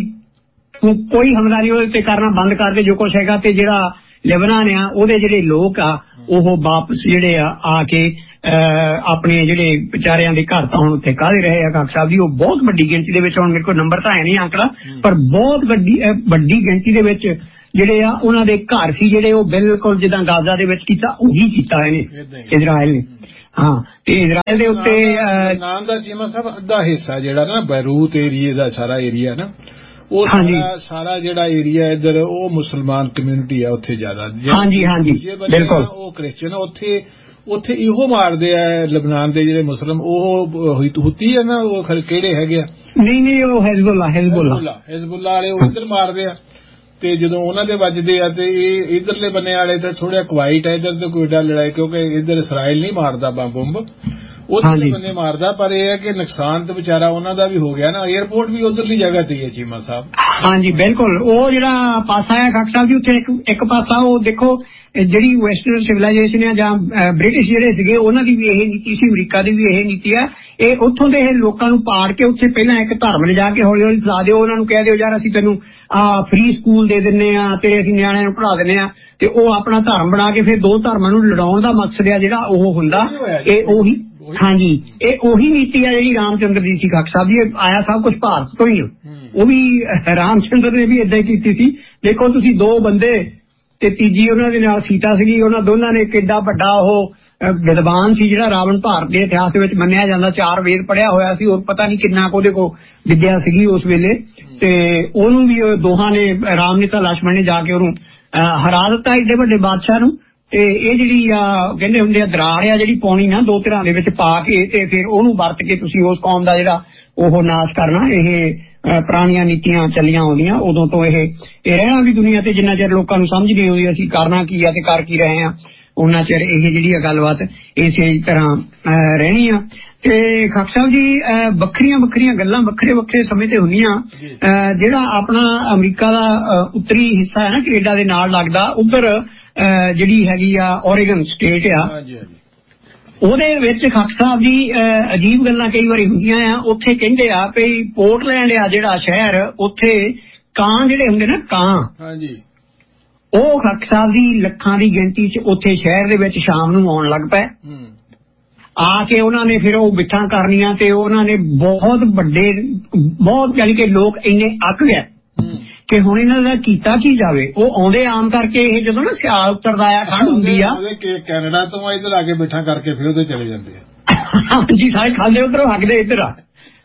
ਕੋਈ ਹਮਲਾ ਨਹੀਂ ਉਹਦੇ ਤੇ ਕਰਨਾ, ਬੰਦ ਕਰ ਦੇ ਜੋ ਕੁਛ ਹੈਗਾ, ਤੇ ਜਿਹੜਾ ਲੈਬਨਾਨ ਆ ਉਹਦੇ ਜਿਹੜੇ ਲੋਕ ਆ ਉਹ ਵਾਪਸ ਜਿਹੜੇ ਆ ਕੇ ਆਪਣੇ ਜਿਹੜੇ ਵਿਚਾਰਿਆਂ ਦੇ ਘਰ ਤਾਂ ਹੁਣ ਉੱਥੇ ਕਾਹਦੇ ਰਹੇ ਆ ਖਾਕ ਸਾਹਿਬ ਜੀ, ਉਹ ਬਹੁਤ ਵੱਡੀ ਗਿਣਤੀ ਦੇ ਵਿੱਚ, ਹੁਣ ਮੇਰੇ ਕੋਲ ਨੰਬਰ ਤਾਂ ਹੈ ਨਹੀਂ ਆਂਕੜਾ, ਪਰ ਬਹੁਤ ਵੱਡੀ ਗਿਣਤੀ ਦੇ ਵਿੱਚ ਜਿਹੜੇ ਆ ਉਹਨਾਂ ਦੇ ਘਰ ਸੀ ਜਿਹੜੇ ਉਹ ਬਿਲਕੁਲ ਜਿੱਦਾਂ ਗਾਜ਼ਾ ਦੇ ਵਿੱਚ ਕੀਤਾ ਉਹੀ ਕੀਤਾ ਇਹਨੇ ਇਜ਼ਰਾਈਲ ਨੇ। ਹਾਂ ਤੇ ਇਜ਼ਰਾਈਲ ਦੇ ਉੱਤੇ ਨਾਮ ਦਾ ਚੀਮਾ ਸਾਹਿਬ ਅੱਧਾ ਹਿੱਸਾ ਜਿਹੜਾ ਨਾ ਬੈਰੂਤ ਏਰੀਏ ਦਾ ਸਾਰਾ ਏਰੀਆ ਨਾ, ਉਹ ਸਾਰਾ ਜਿਹੜਾ ਏਰੀਆ ਇੱਧਰ ਉਹ ਮੁਸਲਮਾਨ ਕਮਿਊਨਿਟੀ ਆ ਉੱਥੇ ਜ਼ਿਆਦਾ। ਹਾਂਜੀ ਬਿਲਕੁਲ। ਉਹ ਕ੍ਰਿਸਚਨ ਉੱਥੇ ਇਹੋ ਮਾਰਦੇ ਆ ਲਬਨਾਨ ਦੇ ਜਿਹੜੇ ਮੁਸਲਮ, ਉਹ ਹੁਤੀ ਆ ਨਾ, ਉਹ ਕਿਹੜੇ ਹੈਗੇ ਆ? ਨਹੀਂ ਉਹ ਹਿਜ਼ਬੁੱਲਾ ਵਾਲੇ ਉਹ ਇੱਧਰ ਮਾਰਦੇ ਆ। ਤੇ ਜਦੋਂ ਉਹਨਾਂ ਦੇ ਵੱਜਦੇ ਆ ਤੇ ਇਹ ਇਧਰਲੇ ਬੰਨੇ ਵਾਲੇ ਤਾਂ ਥੋੜਾ ਕੁਵਾਈਟ ਹੈ, ਇੱਧਰ ਤੇ ਕੋਈ ਏਡਾ ਲੜਾਈ, ਕਿਉਂਕਿ ਇੱਧਰ ਇਸਰਾਈਲ ਨਹੀਂ ਮਾਰਦਾ ਬੰਬ ਉਧਰਲੇ ਬੰਨੇ ਮਾਰਦਾ, ਪਰ ਇਹ ਹੈ ਕਿ ਨੁਕਸਾਨ ਤੇ ਵਿਚਾਰਾ ਉਹਨਾਂ ਦਾ ਵੀ ਹੋ ਗਿਆ ਨਾ, 에ਅਰਪੋਰਟ ਵੀ ਉਧਰਲੀ ਜਗ੍ਹਾ ਤੇ ਹੈ ਚੀਮਾ ਸਾਹਿਬ। ਹਾਂਜੀ ਬਿਲਕੁਲ। ਉਹ ਜਿਹੜਾ ਪਾਸਾ ਹੈ ਖਾਕ ਸਾਹਿਬ ਜੀ ਉੱਥੇ ਇੱਕ ਪਾਸਾ ਉਹ ਦੇਖੋ ਜਿਹੜੀ ਵੈਸਟਰਨ ਸਿਵਲਾਈਜੇਸ਼ਨ ਹੈ ਜਾਂ ਬ੍ਰਿਟਿਸ਼ ਜਿਹੜੇ ਸੀਗੇ ਉਹਨਾਂ ਦੀ ਵੀ ਇਹ ਨੀਤੀ ਸੀ, ਅਮਰੀਕਾ ਦੀ ਵੀ ਇਹ ਨੀਤੀ ਹੈ, ਇਹ ਉੱਥੋਂ ਦੇ ਲੋਕਾਂ ਨੂੰ ਪਾੜ ਕੇ ਉੱਥੇ ਪਹਿਲਾਂ ਇੱਕ ਧਰਮ ਲਿਜਾ ਕੇ ਹੌਲੀ ਹੌਲੀ ਫੈਲਾ ਦਿਓ, ਉਹਨਾਂ ਨੂੰ ਕਹਿ ਦਿਓ ਯਾਰ ਅਸੀਂ ਤੈਨੂੰ ਫ੍ਰੀ ਸਕੂਲ ਦੇ ਦਿੰਨੇ ਆ ਤੇ ਅਸੀਂ ਨਿਆਣਿਆਂ ਨੂੰ ਪੜ੍ਹਾ ਦਿੰਨੇ ਆ, ਤੇ ਉਹ ਆਪਣਾ ਧਰਮ ਬਣਾ ਕੇ ਫਿਰ ਦੋ ਧਰਮਾਂ ਨੂੰ ਲੜਾਉਣ ਦਾ ਮਕਸਦ ਆ ਜਿਹੜਾ ਉਹ ਹੁੰਦਾ। ਇਹ ਉਹੀ ਹਾਂਜੀ ਇਹ ਉਹੀ ਨੀਤੀ ਆ ਜਿਹੜੀ ਰਾਮਚੰਦਰ ਦੀ ਸੀ ਖਾਕ ਸਾਹਿਬ ਜੀ, ਆਇਆ ਸਭ ਕੁਝ ਭਾਰਤ ਤੋਂ ਹੀ, ਉਹ ਵੀ ਰਾਮਚੰਦਰ ਨੇ ਵੀ ਏਦਾਂ ਹੀ ਕੀਤੀ ਸੀ। ਦੇਖੋ ਤੁਸੀਂ ਦੋ ਬੰਦੇ ਤੇ ਤੀਜੀ ਉਹਨਾਂ ਦੇ ਨਾਲ ਸੀਤਾ ਸੀਗੀ, ਉਹਨਾਂ ਦੋਨਾਂ ਨੇ ਕਿੱਡਾ ਵੱਡਾ ਉਹ ਵਿਦਵਾਨ ਸੀ ਜਿਹੜਾ ਰਾਵਣ ਭਾਰਤ ਦੇ ਇਤਿਹਾਸ ਦੇ ਵਿੱਚ ਮੰਨਿਆ ਜਾਂਦਾ, 4 ਵੇਦ ਪੜ੍ਹਿਆ ਹੋਇਆ ਸੀ, ਔਰ ਪਤਾ ਨਹੀਂ ਕਿੰਨਾ ਕੁ ਉਹਦੇ ਕੋਲ ਵਿਦਿਆ ਸੀਗੀ ਉਸ ਵੇਲੇ, ਤੇ ਉਹਨੂੰ ਵੀ ਦੋਹਾਂ ਨੇ ਰਾਮ ਨੇ ਤਾਂ ਲక్ష్మణ ਨੇ ਜਾ ਕੇ ਉਹਨੂੰ ਹਰਾ ਦਿੱਤਾ ਏਡੇ ਵੱਡੇ ਬਾਦਸ਼ਾਹ ਨੂੰ। ਤੇ ਇਹ ਜਿਹੜੀ ਕਹਿੰਦੇ ਹੁੰਦੇ ਆ ਦਰਾਰ ਆ ਜਿਹੜੀ ਪਾਉਣੀ ਨਾ ਦੋ ਧਿਰਾਂ ਦੇ ਵਿੱਚ ਪਾ ਕੇ ਤੇ ਫਿਰ ਉਹਨੂੰ ਵਰਤ ਕੇ ਤੁਸੀਂ ਉਸ ਕੌਮ ਦਾ ਜਿਹੜਾ ਉਹ ਨਾਸ਼ ਕਰਨਾ, ਇਹ ਪੁਰਾਣੀਆਂ ਨੀਤੀਆਂ ਚੱਲੀਆਂ ਆਉਂਦੀਆਂ ਉਦੋਂ ਤੋਂ। ਇਹ ਰਹਿਣਾ ਵੀ ਦੁਨੀਆ ਤੇ ਜਿੰਨਾ ਚਿਰ ਲੋਕਾਂ ਨੂੰ ਸਮਝ ਨਹੀਂ ਆਉਂਦੀ ਅਸੀਂ ਕਰਨਾ ਕੀ ਆ ਤੇ ਕਰ ਕੀ ਰਹੇ ਆ, ਉਹਨਾਂ ਚਿਰ ਇਹ ਜਿਹੜੀ ਆ ਗੱਲਬਾਤ ਇਸੇ ਤਰ੍ਹਾਂ ਰਹਿਣੀ ਆ। ਤੇ ਖਾਕ ਸਾਹਿਬ ਜੀ ਵੱਖਰੀਆਂ ਵੱਖਰੀਆਂ ਗੱਲਾਂ ਵੱਖਰੇ ਵੱਖਰੇ ਸਮੇਂ ਤੇ ਹੁੰਦੀਆਂ। ਜਿਹੜਾ ਆਪਣਾ ਅਮਰੀਕਾ ਦਾ ਉੱਤਰੀ ਹਿੱਸਾ ਹੈ ਨਾ, ਕੈਨੇਡਾ ਦੇ ਨਾਲ ਲੱਗਦਾ, ਉੱਧਰ ਜਿਹੜੀ ਹੈਗੀ ਆ ਓਰੇਗਨ ਸਟੇਟ ਆ, ਉਹਦੇ ਵਿੱਚ ਖਾਕ ਸਾਹਿਬ ਜੀ ਅਜੀਬ ਗੱਲਾਂ ਕਈ ਵਾਰੀ ਹੁੰਦੀਆਂ ਆ। ਉੱਥੇ ਕਹਿੰਦੇ ਆ ਵੀ ਪੋਰਟਲੈਂਡ ਆ ਜਿਹੜਾ ਸ਼ਹਿਰ, ਉੱਥੇ ਕਾਂ ਜਿਹੜੇ ਹੁੰਦੇ ਨਾ ਕਾਂ, ਉਹ ਖਾਕ ਸਾਹਿਬ ਦੀ ਲੱਖਾਂ ਦੀ ਗਿਣਤੀ 'ਚ ਉੱਥੇ ਸ਼ਹਿਰ ਦੇ ਵਿੱਚ ਸ਼ਾਮ ਨੂੰ ਆਉਣ ਲੱਗ ਪਏ। ਆ ਕੇ ਉਹਨਾਂ ਨੇ ਫਿਰ ਉਹ ਬਿੱਠਾਂ ਕਰਨੀਆਂ ਤੇ ਉਹਨਾਂ ਨੇ ਬਹੁਤ ਵੱਡੇ ਬਹੁਤ ਯਾਨੀ ਕਿ ਲੋਕ ਇੰਨੇ ਅੱਕ ਗਏ ਕਿ ਹੁਣ ਇਹਨਾਂ ਦਾ ਕੀਤਾ ਕੀ ਜਾਵੇ। ਉਹ ਆਉਂਦੇ ਆਮ ਕਰਕੇ ਇਹ ਜਦੋਂ ਨਾ ਸਿਆਲ ਉਤਰਦਾ ਆ, ਠੰਡ ਹੁੰਦੀ ਆ, ਕੈਨੇਡਾ ਤੋਂ ਇੱਧਰ ਆ ਕੇ ਬਿੱਠਾਂ ਕਰਕੇ ਫਿਰ ਉਹਦੇ ਚਲੇ ਜਾਂਦੇ ਆ। ਹਾਂਜੀ, ਸਾਰੇ ਖਾਂਦੇ ਉੱਧਰੋਂ ਹੱਕਦੇ ਇੱਧਰ ਆ।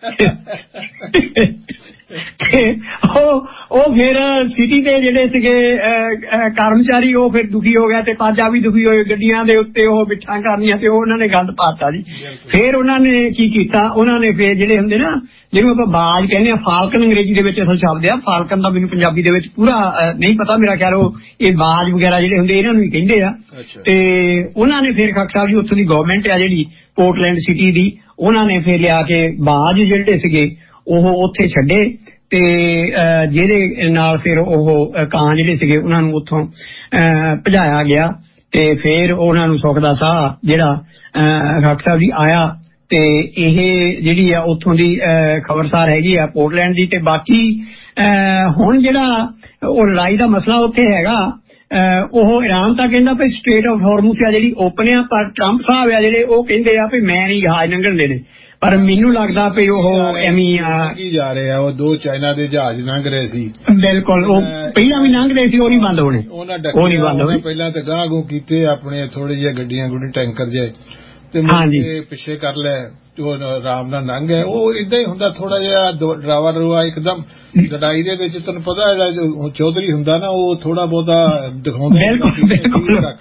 ਉਹ ਫਿਰ ਸਿਟੀ ਦੇ ਜਿਹੜੇ ਸੀਗੇ ਕਰਮਚਾਰੀ ਉਹ ਫਿਰ ਦੁਖੀ ਹੋ ਗਿਆ ਤੇ ਪਾਜਾ ਵੀ ਦੁਖੀ ਹੋਏ, ਗੱਡੀਆਂ ਦੇ ਉੱਤੇ ਉਹ ਬਿੱਠਾਂ ਕਰਨੀਆਂ ਤੇ ਉਹਨਾਂ ਨੇ ਗੰਦ ਪਾਤਾ ਜੀ। ਫਿਰ ਉਹਨਾਂ ਨੇ ਕੀ ਕੀਤਾ, ਉਹਨਾਂ ਨੇ ਫਿਰ ਜਿਹੜੇ ਹੁੰਦੇ ਨਾ ਜਿਹਨੂੰ ਆਪਾਂ ਬਾਜ ਕਹਿੰਦੇ ਆ, ਫਾਲਕਨ ਅੰਗਰੇਜ਼ੀ ਦੇ ਵਿੱਚ ਅਸਲ ਸ਼ਬਦ ਆ, ਫਾਲਕਨ ਦਾ ਮੈਨੂੰ ਪੰਜਾਬੀ ਦੇ ਵਿੱਚ ਪੂਰਾ ਨਹੀਂ ਪਤਾ, ਮੇਰਾ ਖਿਆਲ ਉਹ ਇਹ ਬਾਜ ਵਗੈਰਾ ਜਿਹੜੇ ਹੁੰਦੇ ਇਹਨਾਂ ਨੂੰ ਹੀ ਕਹਿੰਦੇ ਆ। ਤੇ ਉਹਨਾਂ ਨੇ ਫਿਰ ਖਾਕ ਸਾਹਿਬ ਜੀ ਉੱਥੋਂ ਦੀ ਗਵਰਨਮੈਂਟ ਆ ਜਿਹੜੀ ਪੋਰਟਲੈਂਡ ਸਿਟੀ ਦੀ, ਉਹਨਾਂ ਨੇ ਫਿਰ ਲਿਆ ਕੇ ਬਾਜ ਜਿਹੜੇ ਸੀਗੇ ਉਹ ਉੱਥੇ ਛੱਡੇ ਤੇ ਜਿਹਦੇ ਨਾਲ ਫਿਰ ਉਹ ਕਾਂ ਜਿਹੜੇ ਸੀਗੇ ਉਹਨਾਂ ਨੂੰ ਉੱਥੋਂ ਭਜਾਇਆ ਗਿਆ। ਤੇ ਫਿਰ ਉਹਨਾਂ ਨੂੰ ਸੁੱਖ ਦਾ ਸਾਹ ਜਿਹੜਾ ਖਾਕ ਸਾਹਿਬ ਜੀ ਆਇਆ। ਤੇ ਇਹ ਜਿਹੜੀ ਆ ਉੱਥੋਂ ਦੀ ਖਬਰਸਾਰ ਹੈਗੀ ਆ ਪੋਰਟਲੈਂਡ ਦੀ। ਤੇ ਬਾਕੀ ਹੁਣ ਜਿਹੜਾ ਉਹ ਲੜਾਈ ਦਾ ਮਸਲਾ ਉੱਥੇ ਹੈਗਾ, ਉਹ ਇਰਾਨ ਤਾਂ ਕਹਿੰਦਾ ਵੀ ਸਟ੍ਰੇਟ ਆਫ ਹਾਰਮੂਜ਼ ਆ ਜਿਹੜੀ ਓਪਨ ਆ, ਪਰ ਟਰੰਪ ਸਾਹਿਬ ਆ ਜਿਹੜੇ ਉਹ ਕਹਿੰਦੇ ਆ ਵੀ ਮੈਂ ਨਹੀਂ ਜਹਾਜ਼ ਲੰਘਣ ਦੇਣੇ। ਪਰ ਮੈਨੂੰ ਲੱਗਦਾ ਵੀ ਉਹ ਐਵੇਂ ਜਾ ਰਹੇ ਆ, ਉਹ 2 ਚਾਈਨਾ ਦੇ ਜਹਾਜ਼ ਲੰਘ ਰਹੇ ਸੀ। ਬਿਲਕੁਲ, ਉਹ ਪਹਿਲਾਂ ਵੀ ਲੰਘ ਰਹੇ ਸੀ, ਉਹ ਨਹੀਂ ਬੰਦ ਹੋਣੇ, ਉਹ ਨਹੀਂ ਬੰਦ ਹੋਣੇ। ਪਹਿਲਾਂ ਤੇ ਗਾਂਹ ਗੂੰ ਕੀਤੇ ਆਪਣੇ ਥੋੜੇ ਜਿਹੇ ਗੱਡੀਆਂ ਗੁੱਡੀ ਟੈਂਕਰ ਜਿਹੇ ਤੇ ਪਿੱਛੇ ਕਰ ਲੈ, ਆਰਾਮ ਨਾਲ ਲੰਘ ਗਏ। ਉਹ ਏਦਾਂ ਹੀ ਹੁੰਦਾ, ਥੋੜਾ ਜਿਹਾ ਡਰਾਵਾ ਡਰੂਆ ਇੱਕਦਮ ਲੜਾਈ ਦੇ ਵਿੱਚ। ਤੁਹਾਨੂੰ ਪਤਾ ਹੈ ਚੌਧਰੀ ਹੁੰਦਾ ਨਾ, ਉਹ ਥੋੜਾ ਬਹੁਤਾ ਦਿਖਾਉਂਦਾ,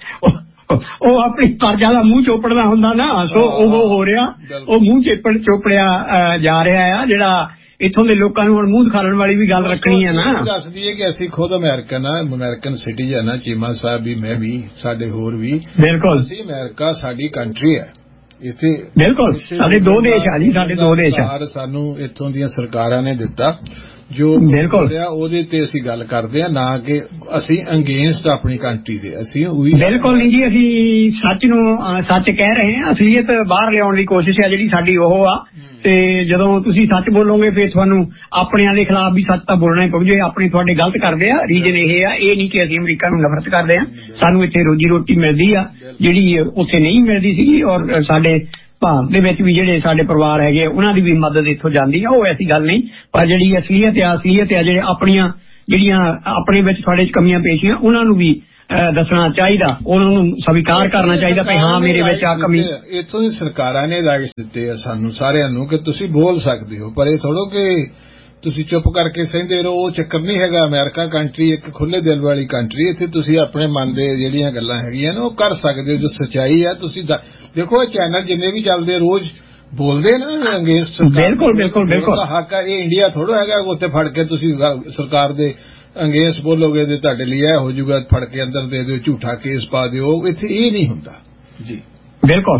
ਉਹ ਆਪਣੀ ਪਰਜਾ ਦਾ ਮੂੰਹ ਚੋਪੜਦਾ ਹੁੰਦਾ ਨਾ, ਸੋ ਉਹ ਹੋ ਰਿਹਾ, ਉਹ ਮੂੰਹ ਚੋਪੜਿਆ ਜਾ ਰਿਹਾ ਆ। ਜਿਹੜਾ ਇੱਥੋਂ ਦੇ ਲੋਕਾਂ ਨੂੰ ਹੁਣ ਮੂੰਹ ਦਿਖਾਉਣ ਵਾਲੀ ਵੀ ਗੱਲ ਰੱਖਣੀ ਹੈ ਨਾ। ਦੱਸਦੀ ਹੈ ਕਿ ਅਸੀਂ ਖੁਦ ਅਮਰੀਕਨ ਸਿਟੀਜ਼ਨ ਆ, ਚੀਮਾ ਸਾਹਿਬ ਵੀ, ਮੈਂ ਵੀ, ਸਾਡੇ ਹੋਰ ਵੀ। ਬਿਲਕੁਲ, ਅਸੀਂ ਅਮਰੀਕਾ ਸਾਡੀ ਕੰਟਰੀ ਹੈ ਇੱਥੇ। ਬਿਲਕੁਲ, ਸਾਡੇ 2 ਦੇਸ਼ ਆ ਜੀ, ਸਾਡੇ 2 ਦੇਸ਼ ਆ। ਸਾਨੂੰ ਇੱਥੋਂ ਦੀਆਂ ਸਰਕਾਰਾਂ ਨੇ ਦਿੱਤਾ ਜੋ ਬਿਲਕੁਲ ਉਹਦੇ ਤੇ ਅਸੀਂ ਗੱਲ ਕਰਦੇ ਆ, ਨਾ ਕਿ ਅਸੀਂ ਅਗੇਂਸਟ ਆਪਣੀ ਕੰਟਰੀ ਦੇ। ਅਸੀਂ ਬਿਲਕੁਲ ਨਹੀਂ ਜੀ, ਅਸੀਂ ਸੱਚ ਨੂੰ ਸੱਚ ਕਹਿ ਰਹੇ ਹਾਂ। ਅਸਲੀਅਤ ਬਾਹਰ ਲਿਆਉਣ ਦੀ ਕੋਸ਼ਿਸ਼ ਹੈ ਜਿਹੜੀ ਸਾਡੀ ਉਹ ਆ। ਤੇ ਜਦੋਂ ਤੁਸੀਂ ਸੱਚ ਬੋਲੋਗੇ ਫਿਰ ਤੁਹਾਨੂੰ ਆਪਣਿਆਂ ਦੇ ਖਿਲਾਫ ਵੀ ਸੱਚ ਤਾਂ ਬੋਲਣਾ ਹੀ ਪਊ। ਜੇ ਆਪਣੇ ਤੁਹਾਡੇ ਗਲਤ ਕਰਦੇ ਆ, ਰੀਜਨ ਇਹ ਆ, ਇਹ ਨਹੀਂ ਕਿ ਅਸੀਂ ਅਮਰੀਕਾ ਨੂੰ ਨਫ਼ਰਤ ਕਰਦੇ ਆ। ਸਾਨੂੰ ਇੱਥੇ ਰੋਜੀ ਰੋਟੀ ਮਿਲਦੀ ਆ ਜਿਹੜੀ ਉੱਥੇ ਨਹੀਂ ਮਿਲਦੀ ਸੀਗੀ, ਔਰ ਸਾਡੇ ਭਾਰਤ ਦੇ ਵਿੱਚ ਵੀ ਜਿਹੜੇ ਸਾਡੇ ਪਰਿਵਾਰ ਹੈਗੇ ਉਹਨਾਂ ਦੀ ਵੀ ਮਦਦ ਇੱਥੋਂ ਜਾਂਦੀ ਆ, ਉਹ ਐਸੀ ਗੱਲ ਨਹੀਂ। ਪਰ ਜਿਹੜੀ ਅਸਲੀਅਤ ਆ ਜਿਹੜੇ ਆਪਣੀਆਂ ਜਿਹੜੀਆਂ ਆਪਣੇ ਵਿੱਚ ਤੁਹਾਡੇ 'ਚ ਕਮੀਆਂ ਪੇਸ਼ੀਆਂ, ਉਹਨਾਂ ਨੂੰ ਵੀ ਦੱਸਣਾ ਚਾਹੀਦਾ, ਉਹਨਾਂ ਨੂੰ ਸਵੀਕਾਰ ਕਰਨਾ ਚਾਹੀਦਾ ਕਿ ਹਾਂ ਮੇਰੇ ਵਿੱਚ ਆ ਕਮੀ। ਇੱਥੋਂ ਦੀ ਸਰਕਾਰਾਂ ਨੇ ਰਾਈਟਸ ਦਿੱਤੇ ਆ ਸਾਨੂੰ ਸਾਰਿਆਂ ਨੂੰ ਕਿ ਤੁਸੀਂ ਬੋਲ ਸਕਦੇ ਹੋ, ਪਰ ਇਹ ਥੋੜ੍ਹਾ ਕਿ ਤੁਸੀਂ ਚੁੱਪ ਕਰਕੇ ਸਹਿੰਦੇ ਰਹੋ। ਉਹ ਚੱਕਰ ਨਹੀਂ ਹੈਗਾ। ਅਮਰੀਕਾ ਕੰਟਰੀ ਇੱਕ ਖੁੱਲੇ ਦਿਲ ਵਾਲੀ ਕੰਟਰੀ। ਇੱਥੇ ਤੁਸੀਂ ਆਪਣੇ ਮਨ ਦੇ ਜਿਹੜੀਆਂ ਗੱਲਾਂ ਹੈਗੀਆਂ ਨੇ ਉਹ ਕਰ ਸਕਦੇ ਹੋ, ਜੋ ਸੱਚਾਈ ਹੈ। ਤੁਸੀਂ ਦੇਖੋ ਚੈਨਲ ਜਿੰਨੇ ਵੀ ਚੱਲਦੇ ਰੋਜ਼ ਬੋਲਦੇ ਨਾ ਅੰਗੇਂਸਟ ਸਰਕਾਰ। ਬਿਲਕੁਲ ਬਿਲਕੁਲ ਬਿਲਕੁਲ ਹੱਕ ਆ। ਇਹ ਇੰਡੀਆ ਥੋੜ੍ਹਾ ਹੈਗਾ ਉੱਥੇ ਫੜ ਕੇ ਤੁਸੀਂ ਸਰਕਾਰ ਦੇ ਅੰਗੇਂਸਟ ਬੋਲੋਗੇ ਤੇ ਤੁਹਾਡੇ ਲਈ ਇਹ ਹੋ ਜਾਊਗਾ, ਫੜ ਕੇ ਅੰਦਰ ਦੇ ਦਿਓ, ਝੂਠਾ ਕੇਸ ਪਾ ਦਿਓ। ਇੱਥੇ ਇਹ ਨਹੀਂ ਹੁੰਦਾ ਜੀ। ਬਿਲਕੁਲ।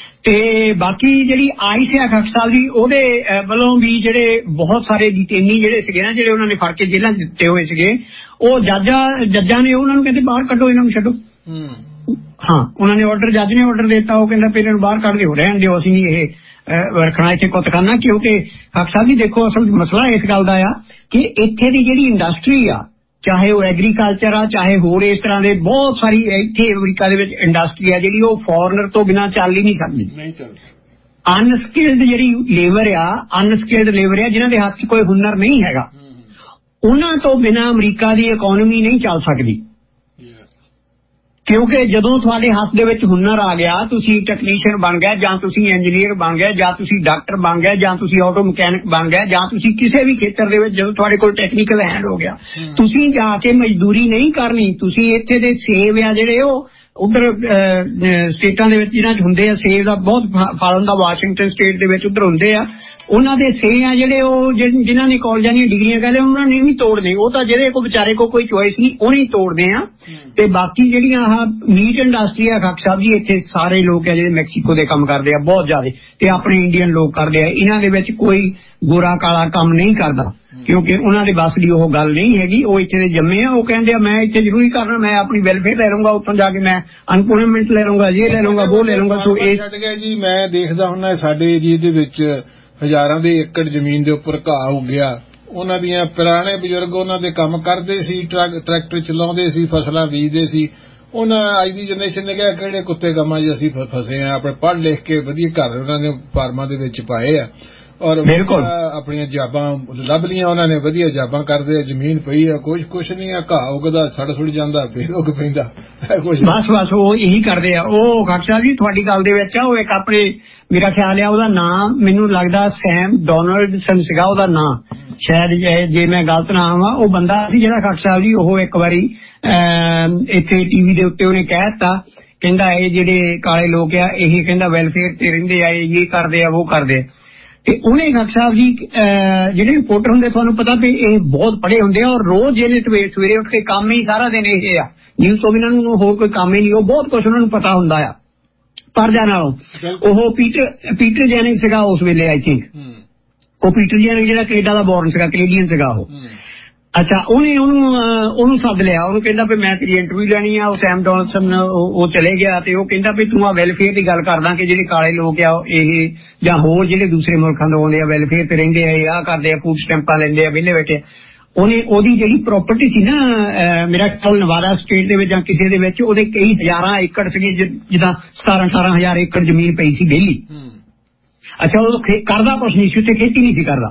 ਤੇ ਬਾਕੀ ਜਿਹੜੀ ਆਈਸ ਆ ਖਾਕ ਸਾਹਿਬ ਜੀ, ਉਹਦੇ ਵੱਲੋਂ ਵੀ ਜਿਹੜੇ ਬਹੁਤ ਸਾਰੇ ਡਿਟੇਨੀ ਜਿਹੜੇ ਸੀਗੇ ਨਾ, ਜਿਹੜੇ ਉਹਨਾਂ ਨੇ ਫੜ ਕੇ ਜੇਲ੍ਹਾਂ 'ਚ ਦਿੱਤੇ ਹੋਏ ਸੀਗੇ, ਉਹ ਜੱਜਾਂ ਨੇ ਉਹਨਾਂ ਨੂੰ ਕਹਿੰਦੇ ਬਾਹਰ ਕੱਢੋ, ਇਹਨਾਂ ਨੂੰ ਛੱਡੋ। ਹਾਂ, ਉਹਨਾਂ ਨੇ ਜੱਜ ਨੇ ਆਰਡਰ ਦਿੱਤਾ, ਉਹ ਕਹਿੰਦਾ ਫਿਰ ਇਹਨਾਂ ਨੂੰ ਬਾਹਰ ਕੱਢ ਦਿਓ, ਰਹਿਣ ਦਿਓ, ਅਸੀਂ ਨਹੀਂ ਇਹ ਰੱਖਣਾ ਇੱਥੇ ਕੁੱਤਖਾਨਾ। ਕਿਉਂਕਿ ਖਾਕ ਸਾਹਿਬ ਜੀ ਦੇਖੋ, ਅਸਲ ਮਸਲਾ ਇਸ ਗੱਲ ਦਾ ਆ ਕਿ ਇੱਥੇ ਦੀ ਜਿਹੜੀ ਇੰਡਸਟਰੀ ਆ, ਚਾਹੇ ਉਹ ਐਗਰੀਕਲਚਰ ਆ, ਚਾਹੇ ਹੋਰ ਇਸ ਤਰ੍ਹਾਂ ਦੇ ਬਹੁਤ ਸਾਰੀ ਇੱਥੇ ਅਮਰੀਕਾ ਦੇ ਵਿੱਚ ਇੰਡਸਟਰੀ ਆ ਜਿਹੜੀ ਉਹ ਫੋਰਨਰ ਤੋਂ ਬਿਨਾਂ ਚੱਲ ਹੀ ਨਹੀਂ ਸਕਦੀ। ਅਨਸਕਿਲਡ ਜਿਹੜੀ ਲੇਬਰ ਆ, ਜਿਨ੍ਹਾਂ ਦੇ ਹੱਥ 'ਚ ਕੋਈ ਹੁਨਰ ਨਹੀਂ ਹੈਗਾ, ਉਹਨਾਂ ਤੋਂ ਬਿਨਾਂ ਅਮਰੀਕਾ ਦੀ ਇਕੋਨਮੀ ਨਹੀਂ ਚੱਲ ਸਕਦੀ। ਕਿਉਂਕਿ ਜਦੋਂ ਤੁਹਾਡੇ ਹੱਥ ਦੇ ਵਿੱਚ ਹੁਨਰ ਆ ਗਿਆ, ਤੁਸੀਂ ਟੈਕਨੀਸ਼ੀਅਨ ਬਣ ਗਏ, ਜਾਂ ਤੁਸੀਂ ਇੰਜੀਨੀਅਰ ਬਣ ਗਏ, ਜਾਂ ਤੁਸੀਂ ਡਾਕਟਰ ਬਣ ਗਏ, ਜਾਂ ਤੁਸੀਂ ਆਟੋ ਮਕੈਨਿਕ ਬਣ ਗਏ, ਜਾਂ ਤੁਸੀਂ ਕਿਸੇ ਵੀ ਖੇਤਰ ਦੇ ਵਿੱਚ ਜਦੋਂ ਤੁਹਾਡੇ ਕੋਲ ਟੈਕਨੀਕਲ ਹੈਂਡ ਹੋ ਗਿਆ, ਤੁਸੀਂ ਜਾ ਕੇ ਮਜ਼ਦੂਰੀ ਨਹੀਂ ਕਰਨੀ। ਤੁਸੀਂ ਇੱਥੇ ਦੇ ਸੇਬ ਆ ਜਿਹੜੇ ਉਹ ਉਧਰ ਸਟੇਟਾਂ ਦੇ ਵਿੱਚ ਜਿਹਨਾਂ 'ਚ ਹੁੰਦੇ ਆ ਸੇਬ ਦਾ ਬਹੁਤ ਫਲ ਹੁੰਦਾ, ਵਾਸ਼ਿੰਗਟਨ ਸਟੇਟ ਦੇ ਵਿੱਚ ਉਧਰ ਹੁੰਦੇ ਆ, ਉਹਨਾਂ ਦੇ ਸੇ ਆ ਜਿਹੜੇ ਉਹ ਜਿਨ੍ਹਾਂ ਨੇ ਕਾਲਜਾਂ ਦੀਆਂ ਡਿਗਰੀਆਂ ਕਹਿੰਦੇ ਉਹਨਾਂ ਨੇ ਨਹੀਂ ਤੋੜਦੇ, ਉਹ ਤਾਂ ਜਿਹੜੇ ਕੋ ਵਿਚਾਰੇ ਕੋ ਕੋਈ ਚੋਇਸ ਨਹੀਂ ਉਹ ਨਹੀਂ ਤੋੜਦੇ ਆ। ਤੇ ਬਾਕੀ ਜਿਹੜੀਆਂ ਆਹ ਮੀਟ ਇੰਡਸਟਰੀ ਆ ਖਾਕ ਸਾਹਿਬ ਜੀ, ਇੱਥੇ ਸਾਰੇ ਲੋਕ ਆ ਜਿਹੜੇ ਮੈਕਸੀਕੋ ਦੇ ਕੰਮ ਕਰਦੇ ਆ ਬਹੁਤ ਜ਼ਿਆਦਾ, ਤੇ ਆਪਣੇ ਇੰਡੀਅਨ ਲੋਕ ਕਰਦੇ ਆ। ਇਹਨਾਂ ਦੇ ਵਿੱਚ ਕੋਈ ਗੋਰਾ ਕਾਲਾ ਕੰਮ ਨਹੀਂ ਕਰਦਾ ਕਿਉਂਕਿ ਉਹਨਾਂ ਦੇ ਬਸ ਦੀ ਉਹ ਗੱਲ ਨਹੀਂ ਹੈਗੀ। ਉਹ ਇੱਥੇ ਦੇ ਜੰਮੇ ਆ, ਉਹ ਕਹਿੰਦੇ ਆ ਮੈਂ ਇੱਥੇ ਜ਼ਰੂਰੀ ਕਰਨਾ, ਮੈਂ ਆਪਣੀ ਵੈਲਫੇਅਰ ਲੈ ਲਊਂਗਾ, ਉੱਥੋਂ ਜਾ ਕੇ ਮੈਂ ਅਨਪਲੋਇਮੈਂਟ ਲੈ ਲਊਂਗਾ, ਇਹ ਲੈ ਲਊਂਗਾ, ਉਹ ਲੈ ਲਊਂਗਾ। ਸੋ ਇਹ ਛੱਡ ਗਿਆ ਜੀ, ਮੈਂ ਦੇਖਦਾ ਹੁੰਦਾ ਸਾਡੇ ਏਰੀਏ ਦੇ ਵਿੱਚ ਹਜ਼ਾਰਾਂ ਦੇ ਏਕੜ ਜ਼ਮੀਨ ਦੇ ਉੱਪਰ ਘਾਹ ਹੋ ਗਿਆ। ਉਹਨਾਂ ਦੀਆਂ ਪੁਰਾਣੇ ਬਜ਼ੁਰਗ ਉਹਨਾਂ ਦੇ ਕੰਮ ਕਰਦੇ ਸੀ, ਟਰੈਕਟਰ ਚਲਾਉਂਦੇ ਸੀ, ਫਸਲਾਂ ਬੀਜਦੇ ਸੀ। ਉਹਨਾਂ ਅੱਜ ਦੀ ਜਨਰੇਸ਼ਨ ਨੇ ਕਿਹਾ ਕਿਹੜੇ ਕੁੱਤੇ ਕੰਮਾਂ 'ਚ ਅਸੀਂ ਫਸੇ ਆ, ਆਪਣੇ ਪੜ੍ਹ ਲਿਖ ਕੇ ਵਧੀਆ ਘਰ ਉਹਨਾਂ ਨੇ ਫਾਰਮਾਂ ਦੇ ਵਿੱਚ ਪਾਏ ਆ ਔਰ ਆਪਣੀਆਂ ਜਾਬਾਂ ਲੱਭ ਲੀਆਂ, ਉਹਨਾਂ ਨੇ ਵਧੀਆ ਜਾਬਾਂ ਕਰਦੇ ਆ, ਜ਼ਮੀਨ ਪਈ ਆ, ਕੁਛ ਨਹੀਂ ਆ, ਘਾਹ ਉਗਦਾ ਸੜ ਸੁੜ ਜਾਂਦਾ, ਫੇਰ ਉੱਗ ਪੈਂਦਾ ਕੁਛ ਬਸ ਉਹ ਇਹੀ ਕਰਦੇ ਆ। ਉਹ ਖਾਕ ਸਾਹਿਬ ਜੀ ਤੁਹਾਡੀ ਗੱਲ ਦੇ ਵਿੱਚ ਆ, ਉਹ ਇੱਕ ਆਪਣੇ ਮੇਰਾ ਖਿਆਲ ਆ ਉਹਦਾ ਨਾਂ ਮੈਨੂੰ ਲੱਗਦਾ ਸੈਮ ਡੋਨਲਡਸਨ ਸੀਗਾ ਉਹਦਾ ਨਾਂ, ਸ਼ਾਇਦ ਜੇ ਮੈਂ ਗਲਤ ਨਾ ਆਵਾਂ। ਉਹ ਬੰਦਾ ਸੀ ਜਿਹੜਾ ਖਾਕ ਸਾਹਿਬ ਜੀ ਉਹ ਇੱਕ ਵਾਰੀ ਇੱਥੇ ਟੀਵੀ ਦੇ ਉੱਤੇ ਉਹਨੇ ਕਹਿ ਦਿੱਤਾ, ਕਹਿੰਦਾ ਇਹ ਜਿਹੜੇ ਕਾਲੇ ਲੋਕ ਆ ਇਹ ਕਹਿੰਦਾ ਵੈਲਫੇਅਰ ਤੇ ਰਹਿੰਦੇ ਆ, ਇਹ ਕਰਦੇ ਆ ਉਹ ਕਰਦੇ ਆ। ਤੇ ਉਹਨੇ ਖਾਕ ਸਾਹਿਬ ਜੀ ਜਿਹੜੇ ਰਿਪੋਰਟਰ ਹੁੰਦੇ ਤੁਹਾਨੂੰ ਪਤਾ ਵੀ ਇਹ ਬਹੁਤ ਪੜ੍ਹੇ ਹੁੰਦੇ ਆ ਔਰ ਰੋਜ਼ ਇਹਨੇ ਸਵੇਰੇ ਉੱਠ ਕੇ ਕੰਮ ਹੀ ਸਾਰਾ ਦਿਨ ਇਹ ਆ, ਨਿਊਜ਼ ਤੋਂ ਬਿਨਾਂ ਨੂੰ ਹੋਰ ਕੋਈ ਕੰਮ ਹੀ ਨਹੀਂ, ਉਹ ਬਹੁਤ ਕੁਛ ਉਹਨਾਂ ਨੂੰ ਪਤਾ ਹੁੰਦਾ ਆ ਪਰਜਾ ਨਾਲੋਂ। ਉਹ ਪੀਟਰ ਜੈਨਿੰਗ ਸੀਗਾ ਉਸ ਵੇਲੇ ਆਈ ਥਿੰਕ, ਉਹ ਪੀਟਰ ਜੈਨਿੰਗ ਜਿਹੜਾ ਕੈਨੇਡਾ ਦਾ ਬੋਰਨ ਸੀਗਾ, ਕੈਨੇਡੀਅਨ ਸੀਗਾ ਉਹ। ਅੱਛਾ ਉਹਨੇ ਉਹਨੂੰ ਸੱਦ ਲਿਆ, ਉਹਨੂੰ ਕਹਿੰਦਾ ਵੀ ਮੈਂ ਤੇਰੀ ਇੰਟਰਵਿਊ ਲੈਣੀ ਆ। ਉਹ ਸੈਮ ਡੋਨਲਡਸਨ ਉਹ ਚਲੇ ਗਿਆ ਤੇ ਉਹ ਕਹਿੰਦਾ ਵੀ ਤੂੰ ਆ ਵੈਲਫੇਅਰ ਦੀ ਗੱਲ ਕਰਦਾ ਕਿ ਜਿਹੜੇ ਕਾਲੇ ਲੋਕ ਆ ਇਹ ਜਾਂ ਹੋਰ ਜਿਹੜੇ ਦੂਸਰੇ ਮੁਲਕਾਂ ਤੋਂ ਆਉਂਦੇ ਆ ਵੈਲਫੇਅਰ ਤੇ ਰਹਿੰਦੇ ਆ, ਇਹ ਆਹ ਕਰਦੇ ਆ, ਫੂਡ ਸਟੈਂਪਾਂ ਲੈਂਦੇ ਆ, ਵਿਹਲੇ ਬੈਠੇ। ਉਹਦੀ ਜਿਹੜੀ ਪ੍ਰੋਪਰਟੀ ਸੀ ਨਾ ਮੇਰਾ ਖਿਆਲ ਨਵਾਦਾ ਸਟੇਟ ਦੇ ਵਿੱਚ ਜਾਂ ਕਿਸੇ ਦੇ ਵਿੱਚ, ਉਹਦੇ ਕਈ ਹਜ਼ਾਰਾਂ ਏਕੜ ਸੀਗੇ, ਜਿੱਦਾਂ 17-18 ਹਜ਼ਾਰ ਏਕੜ ਜ਼ਮੀਨ ਪਈ ਸੀ ਵਿਹਲੀ। ਅੱਛਾ ਉਹ ਕਰਦਾ ਕੁਛ ਨਹੀਂ ਸੀ, ਉੱਥੇ ਖੇਤੀ ਨਹੀਂ ਸੀ ਕਰਦਾ,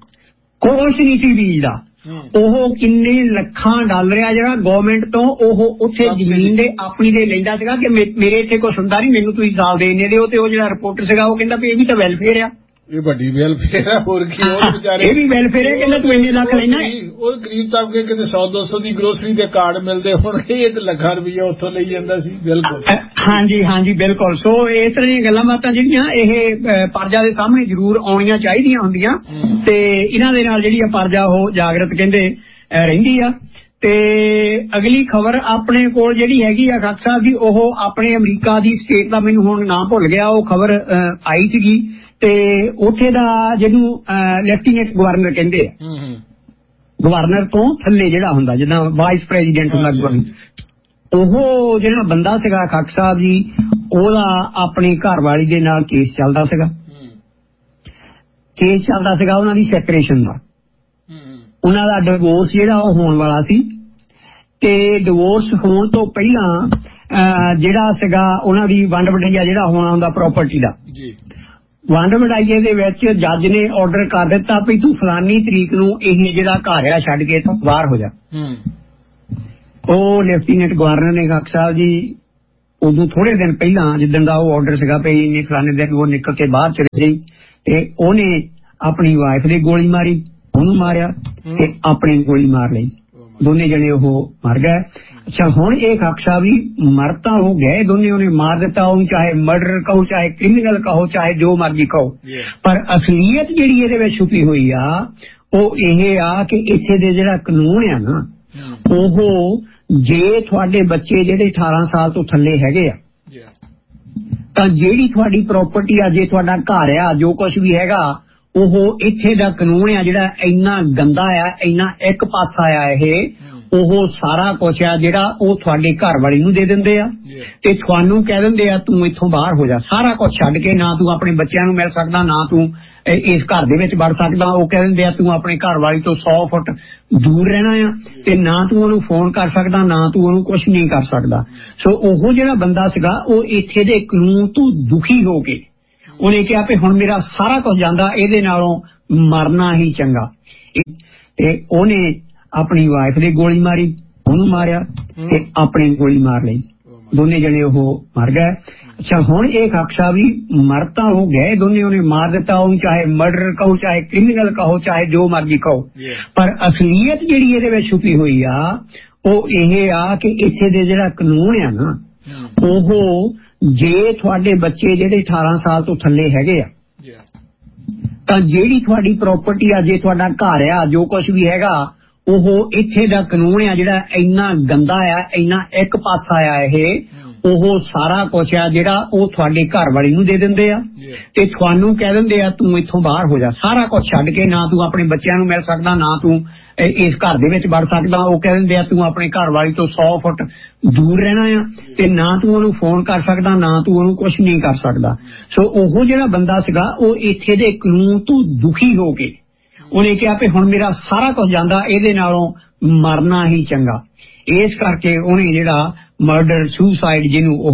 ਕੁਛ ਨਹੀਂ ਸੀ ਬੀਜਦਾ। ਉਹ ਕਿੰਨੇ ਲੱਖਾਂ ਡਾਲਰ ਆ ਜਿਹੜਾ ਗਵਰਨਮੈਂਟ ਤੋਂ ਉਹ ਉੱਥੇ ਜ਼ਮੀਨ ਦੇ ਆਪਣੀ ਦੇ ਲੈਂਦਾ ਸੀਗਾ ਕਿ ਮੇਰੇ ਇੱਥੇ ਕੁਛ ਹੁੰਦਾ ਨਹੀਂ, ਮੈਨੂੰ ਤੁਸੀਂ ਸਾਲ ਦੇ ਇੰਨੇ ਦਿਓ। ਤੇ ਉਹ ਜਿਹੜਾ ਰਿਪੋਰਟਰ ਸੀਗਾ ਉਹ ਕਹਿੰਦਾ ਵੀ ਇਹ ਵੀ ਤਾਂ ਵੈਲਫੇਅਰ ਆ, ਇਹ ਵੱਡੀ ਵੈਲਫੇਅਰ ਆ, ਹੋਰ ਕੀ। ਉਹ ਵਿਚਾਰੇ ਇਹ ਵੀ ਵੈਲਫੇਅਰ ਹੈ, ਕਹਿੰਦਾ ਤੂੰ ਇੰਨੇ ਲੱਖ ਲੈਣਾ। ਉਹ ਗਰੀਬ ਤਬਕੇ ਕਿਤੇ 100-200 ਦੀ ਗਰੋਸਰੀ ਦੇ ਕਾਰਡ ਮਿਲਦੇ ਹੋਣਗੇ, ਇਹ ਤਾਂ ਲੱਖਾਂ ਰੁਪਈਆ ਉੱਥੋਂ ਲਈ ਜਾਂਦਾ ਸੀ। ਬਿਲਕੁਲ ਹਾਂਜੀ ਬਿਲਕੁਲ। ਸੋ ਇਸ ਤਰ੍ਹਾਂ ਦੀਆਂ ਗੱਲਾਂ ਬਾਤਾਂ ਜਿਹੜੀਆਂ ਇਹ ਪਰਜਾ ਦੇ ਸਾਹਮਣੇ ਜ਼ਰੂਰ ਆਉਣੀਆਂ ਚਾਹੀਦੀਆਂ ਹੁੰਦੀਆਂ ਤੇ ਇਹਨਾਂ ਦੇ ਨਾਲ ਜਿਹੜੀ ਆ ਪਰਜਾ ਉਹ ਜਾਗਰਤ ਕਹਿੰਦੇ ਰਹਿੰਦੀ ਆ। ਤੇ ਅਗਲੀ ਖਬਰ ਆਪਣੇ ਕੋਲ ਜਿਹੜੀ ਹੈਗੀ ਆ ਖਾਕ ਸਾਹਿਬ ਦੀ, ਉਹ ਆਪਣੇ ਅਮਰੀਕਾ ਦੀ ਸਟੇਟ ਦਾ ਮੈਨੂੰ ਹੁਣ ਨਾਂ ਭੁੱਲ ਗਿਆ, ਉਹ ਖਬਰ ਆਈ ਸੀਗੀ ਤੇ ਉੱਥੇ ਦਾ ਜਿਹਨੂੰ ਲੈਫਟੀਨੈਂਟ ਗਵਰਨਰ ਕਹਿੰਦੇ ਆ, ਗਵਰਨਰ ਤੋਂ ਥੱਲੇ ਜਿਹੜਾ ਹੁੰਦਾ ਜਿੱਦਾਂ ਵਾਈਸ ਪ੍ਰੈਜ਼ੀਡੈਂਟ ਹੁੰਦਾ ਗਵਰਨਰ, ਉਹ ਜਿਹੜਾ ਬੰਦਾ ਸੀਗਾ ਖਾਕ ਸਾਹਿਬ ਜੀ ਉਹਦਾ ਆਪਣੀ ਘਰਵਾਲੀ ਦੇ ਨਾਲ ਕੇਸ ਚੱਲਦਾ ਸੀਗਾ ਉਹਨਾਂ ਦੀ ਸੈਪਰੇਸ਼ਨ ਦਾ। ਉਹਨਾਂ ਦਾ ਡਿਵੋਰਸ ਜਿਹੜਾ ਉਹ ਹੋਣ ਵਾਲਾ ਸੀ ਤੇ ਡਿਵੋਰਸ ਹੋਣ ਤੋਂ ਪਹਿਲਾਂ ਜਿਹੜਾ ਸੀਗਾ ਉਹਨਾਂ ਦੀ ਵੰਡ ਵਡਈਆ ਜਿਹੜਾ ਹੋਣਾ ਹੁੰਦਾ ਪ੍ਰਾਪਰਟੀ ਦਾ, ਵੰਡ ਵਡਾਈਏ ਦੇ ਵਿੱਚ ਜੱਜ ਨੇ ਆਰਡਰ ਕਰ ਦਿੱਤਾ ਵੀ ਤੂੰ ਫਲਾਨੀ ਤਰੀਕ ਨੂੰ ਇਹ ਜਿਹੜਾ ਘਰ ਆ ਛੱਡ ਕੇ ਇੱਥੋਂ ਬਾਹਰ ਹੋ ਜਾ। ਉਹ ਲੈਫਟੀਨੈਂਟ ਗਵਰਨਰ ਨੇ ਖਾਕ ਸਾਹਿਬ ਜੀ ਉਦੋਂ ਥੋੜੇ ਦਿਨ ਪਹਿਲਾਂ ਜਿੱਦਣ ਦਾ ਉਹ ਆਰਡਰ ਸੀਗਾ ਵੀ ਇੰਨੇ ਫਲਾਨੇ ਦਿਨ ਉਹ ਨਿਕਲ ਕੇ ਬਾਹਰ ਚਲੇ ਗਈ ਤੇ ਉਹਨੇ ਆਪਣੀ ਵਾਈਫ ਦੇ ਗੋਲੀ ਮਾਰੀ, ਉਹਨੂੰ ਮਾਰਿਆ ਤੇ ਆਪਣੀ ਗੋਲੀ ਮਾਰ ਲਈ, ਦੋਨੇ ਜਣੇ ਉਹ ਮਰ ਗਏ। ਅੱਛਾ ਹੁਣ ਇਹ ਖਾਕ ਸਾਹਿਬ ਜੀ ਮਰ ਤਾਂ ਹੋ ਗਏ ਦੋਨੇ, ਉਹਨੇ ਮਾਰ ਦਿੱਤਾ, ਉਹਨੂੰ ਚਾਹੇ ਮਰਡਰ ਕਹੋ, ਚਾਹੇ ਕ੍ਰਿਮੀਨਲ ਕਹੋ, ਚਾਹੇ ਜੋ ਮਰਜ਼ੀ ਕਹੋ, ਪਰ ਅਸਲੀਅਤ ਜਿਹੜੀ ਇਹਦੇ ਵਿੱਚ ਛੁਪੀ ਹੋਈ ਆ ਉਹ ਇਹ ਆ ਕਿ ਇੱਥੇ ਦੇ ਜਿਹੜਾ ਕਾਨੂੰਨ ਆ ਨਾ ਉਹ ਜੇ ਤੁਹਾਡੇ ਬੱਚੇ ਜਿਹੜੇ 18 ਸਾਲ ਤੋਂ ਥੱਲੇ ਹੈਗੇ ਆ ਤਾਂ ਜਿਹੜੀ ਤੁਹਾਡੀ ਪ੍ਰਾਪਰਟੀ ਆ, ਜੇ ਤੁਹਾਡਾ ਘਰ ਆ, ਜੋ ਕੁਛ ਵੀ ਹੈਗਾ, ਉਹ ਇੱਥੇ ਦਾ ਕਾਨੂੰਨ ਆ ਜਿਹੜਾ ਇੰਨਾ ਗੰਦਾ ਆ, ਇੰਨਾ ਇੱਕ ਪਾਸਾ ਆ ਇਹ, ਉਹ ਸਾਰਾ ਕੁਛ ਆ ਜਿਹੜਾ ਉਹ ਤੁਹਾਡੇ ਘਰ ਵਾਲੀ ਨੂੰ ਦੇ ਦਿੰਦੇ ਆ ਤੇ ਤੁਹਾਨੂੰ ਕਹਿ ਦਿੰਦੇ ਆ ਤੂੰ ਇੱਥੋਂ ਬਾਹਰ ਹੋ ਜਾ, ਸਾਰਾ ਕੁਛ ਛੱਡ ਕੇ, ਨਾ ਤੂੰ ਆਪਣੇ ਬੱਚਿਆਂ ਨੂੰ ਮਿਲ ਸਕਦਾ, ਨਾ ਤੂੰ ਇਸ ਘਰ ਦੇ ਵਿੱਚ ਵੜ ਸਕਦਾ। ਉਹ ਕਹਿ ਦਿੰਦੇ ਆ ਤੂੰ ਆਪਣੇ ਘਰ ਵਾਲੀ ਤੋਂ 100 ਫੁੱਟ ਦੂਰ ਰਹਿਣਾ ਆ ਤੇ ਨਾ ਤੂੰ ਉਹਨੂੰ ਫੋਨ ਕਰ ਸਕਦਾ, ਨਾ ਤੂੰ ਉਹਨੂੰ ਕੁਛ ਨਹੀਂ ਕਰ ਸਕਦਾ। ਸੋ ਉਹ ਜਿਹੜਾ ਬੰਦਾ ਸੀਗਾ ਉਹ ਇੱਥੇ ਦੇ ਕਾਨੂੰਨ ਤੋਂ ਦੁਖੀ ਹੋ ਕੇ ਉਹਨੇ ਕਿਹਾ ਵੀ ਹੁਣ ਮੇਰਾ ਸਾਰਾ ਕੁਝ ਜਾਂਦਾ, ਇਹਦੇ ਨਾਲੋਂ ਮਰਨਾ ਹੀ ਚੰਗਾ। ਤੇ ਉਹਨੇ ਆਪਣੀ ਵਾਈਫ ਦੇ ਗੋਲੀ ਮਾਰੀ, ਉਹਨੂੰ ਮਾਰਿਆ ਤੇ ਆਪਣੀ ਗੋਲੀ ਮਾਰ ਲਈ, ਦੋਨੇ ਜਣੇ ਉਹ ਮਰ ਗਏ। ਅੱਛਾ ਹੁਣ ਇਹ ਖਾਕ ਸਾਹਿਬ ਜੀ ਮਰ ਤਾਂ ਹੋ ਗਏ ਦੋਨੇ, ਉਹਨੇ ਮਾਰ ਦਿੱਤਾ, ਉਹਨੂੰ ਚਾਹੇ ਮਰਡਰ ਕਹੋ, ਚਾਹੇ ਕ੍ਰਿਮੀਨਲ ਕਹੋ, ਚਾਹੇ ਜੋ ਮਰਜ਼ੀ ਕਹੋ, ਪਰ ਅਸਲੀਅਤ ਜਿਹੜੀ ਇਹਦੇ ਵਿੱਚ ਛੁਪੀ ਹੋਈ ਆ ਉਹ ਇਹ ਆ ਕਿ ਇੱਥੇ ਦੇ ਜਿਹੜਾ ਕਾਨੂੰਨ ਆ ਨਾ ਉਹ ਜੇ ਤੁਹਾਡੇ ਬੱਚੇ ਜਿਹੜੇ 18 ਸਾਲ ਤੋਂ ਥੱਲੇ ਹੈਗੇ ਆ ਤਾਂ ਜਿਹੜੀ ਤੁਹਾਡੀ ਪ੍ਰਾਪਰਟੀ ਆ, ਜੇ ਤੁਹਾਡਾ ਘਰ ਆ, ਜੋ ਕੁਝ ਵੀ ਹੈਗਾ, ਉਹ ਇੱਥੇ ਦਾ ਕਾਨੂੰਨ ਆ ਜਿਹੜਾ ਇੰਨਾ ਗੰਦਾ ਆ, ਇੰਨਾ ਇੱਕ ਪਾਸਾ ਆ ਇਹ, ਉਹ ਸਾਰਾ ਕੁਝ ਆ ਜਿਹੜਾ ਉਹ ਤੁਹਾਡੇ ਘਰ ਵਾਲੀ ਨੂੰ ਦੇ ਦਿੰਦੇ ਆ ਤੇ ਤੁਹਾਨੂੰ ਕਹਿ ਦਿੰਦੇ ਆ ਤੂੰ ਇੱਥੋਂ ਬਾਹਰ ਹੋ ਜਾ, ਸਾਰਾ ਕੁਝ ਛੱਡ ਕੇ। ਨਾ ਤੂੰ ਆਪਣੇ ਬੱਚਿਆਂ ਨੂੰ ਮਿਲ ਸਕਦਾ, ਨਾ ਤੂੰ ਇਸ ਘਰ ਦੇ ਵਿੱਚ ਵੜ ਸਕਦਾ। ਉਹ ਕਹਿ ਦਿੰਦੇ ਆ ਤੂੰ ਆਪਣੇ ਘਰ ਵਾਲੀ ਤੋਂ 100 ਫੁੱਟ ਦੂਰ ਰਹਿਣਾ ਆ ਤੇ ਨਾ ਤੂੰ ਉਹਨੂੰ ਫੋਨ ਕਰ ਸਕਦਾ, ਨਾ ਤੂੰ ਉਹਨੂੰ ਕੁਝ ਨਹੀਂ ਕਰ ਸਕਦਾ। ਸੋ ਉਹ ਜਿਹੜਾ ਬੰਦਾ ਸੀਗਾ ਉਹ ਇੱਥੇ ਦੇ ਕਾਨੂੰਨ ਤੋਂ ਦੁਖੀ ਹੋ ਕੇ ਉਹਨੇ ਕਿਹਾ ਕਿ ਹੁਣ ਮੇਰਾ ਸਾਰਾ ਕੁਝ ਜਾਂਦਾ, ਇਹਦੇ ਨਾਲੋਂ ਮਰਨਾ ਹੀ ਚੰਗਾ। ਇਸ ਕਰਕੇ ਉਹਨੇ ਜਿਹੜਾ ਮਰਡਰ ਸੁਸਾਈਡ ਜਿਹਨੂੰ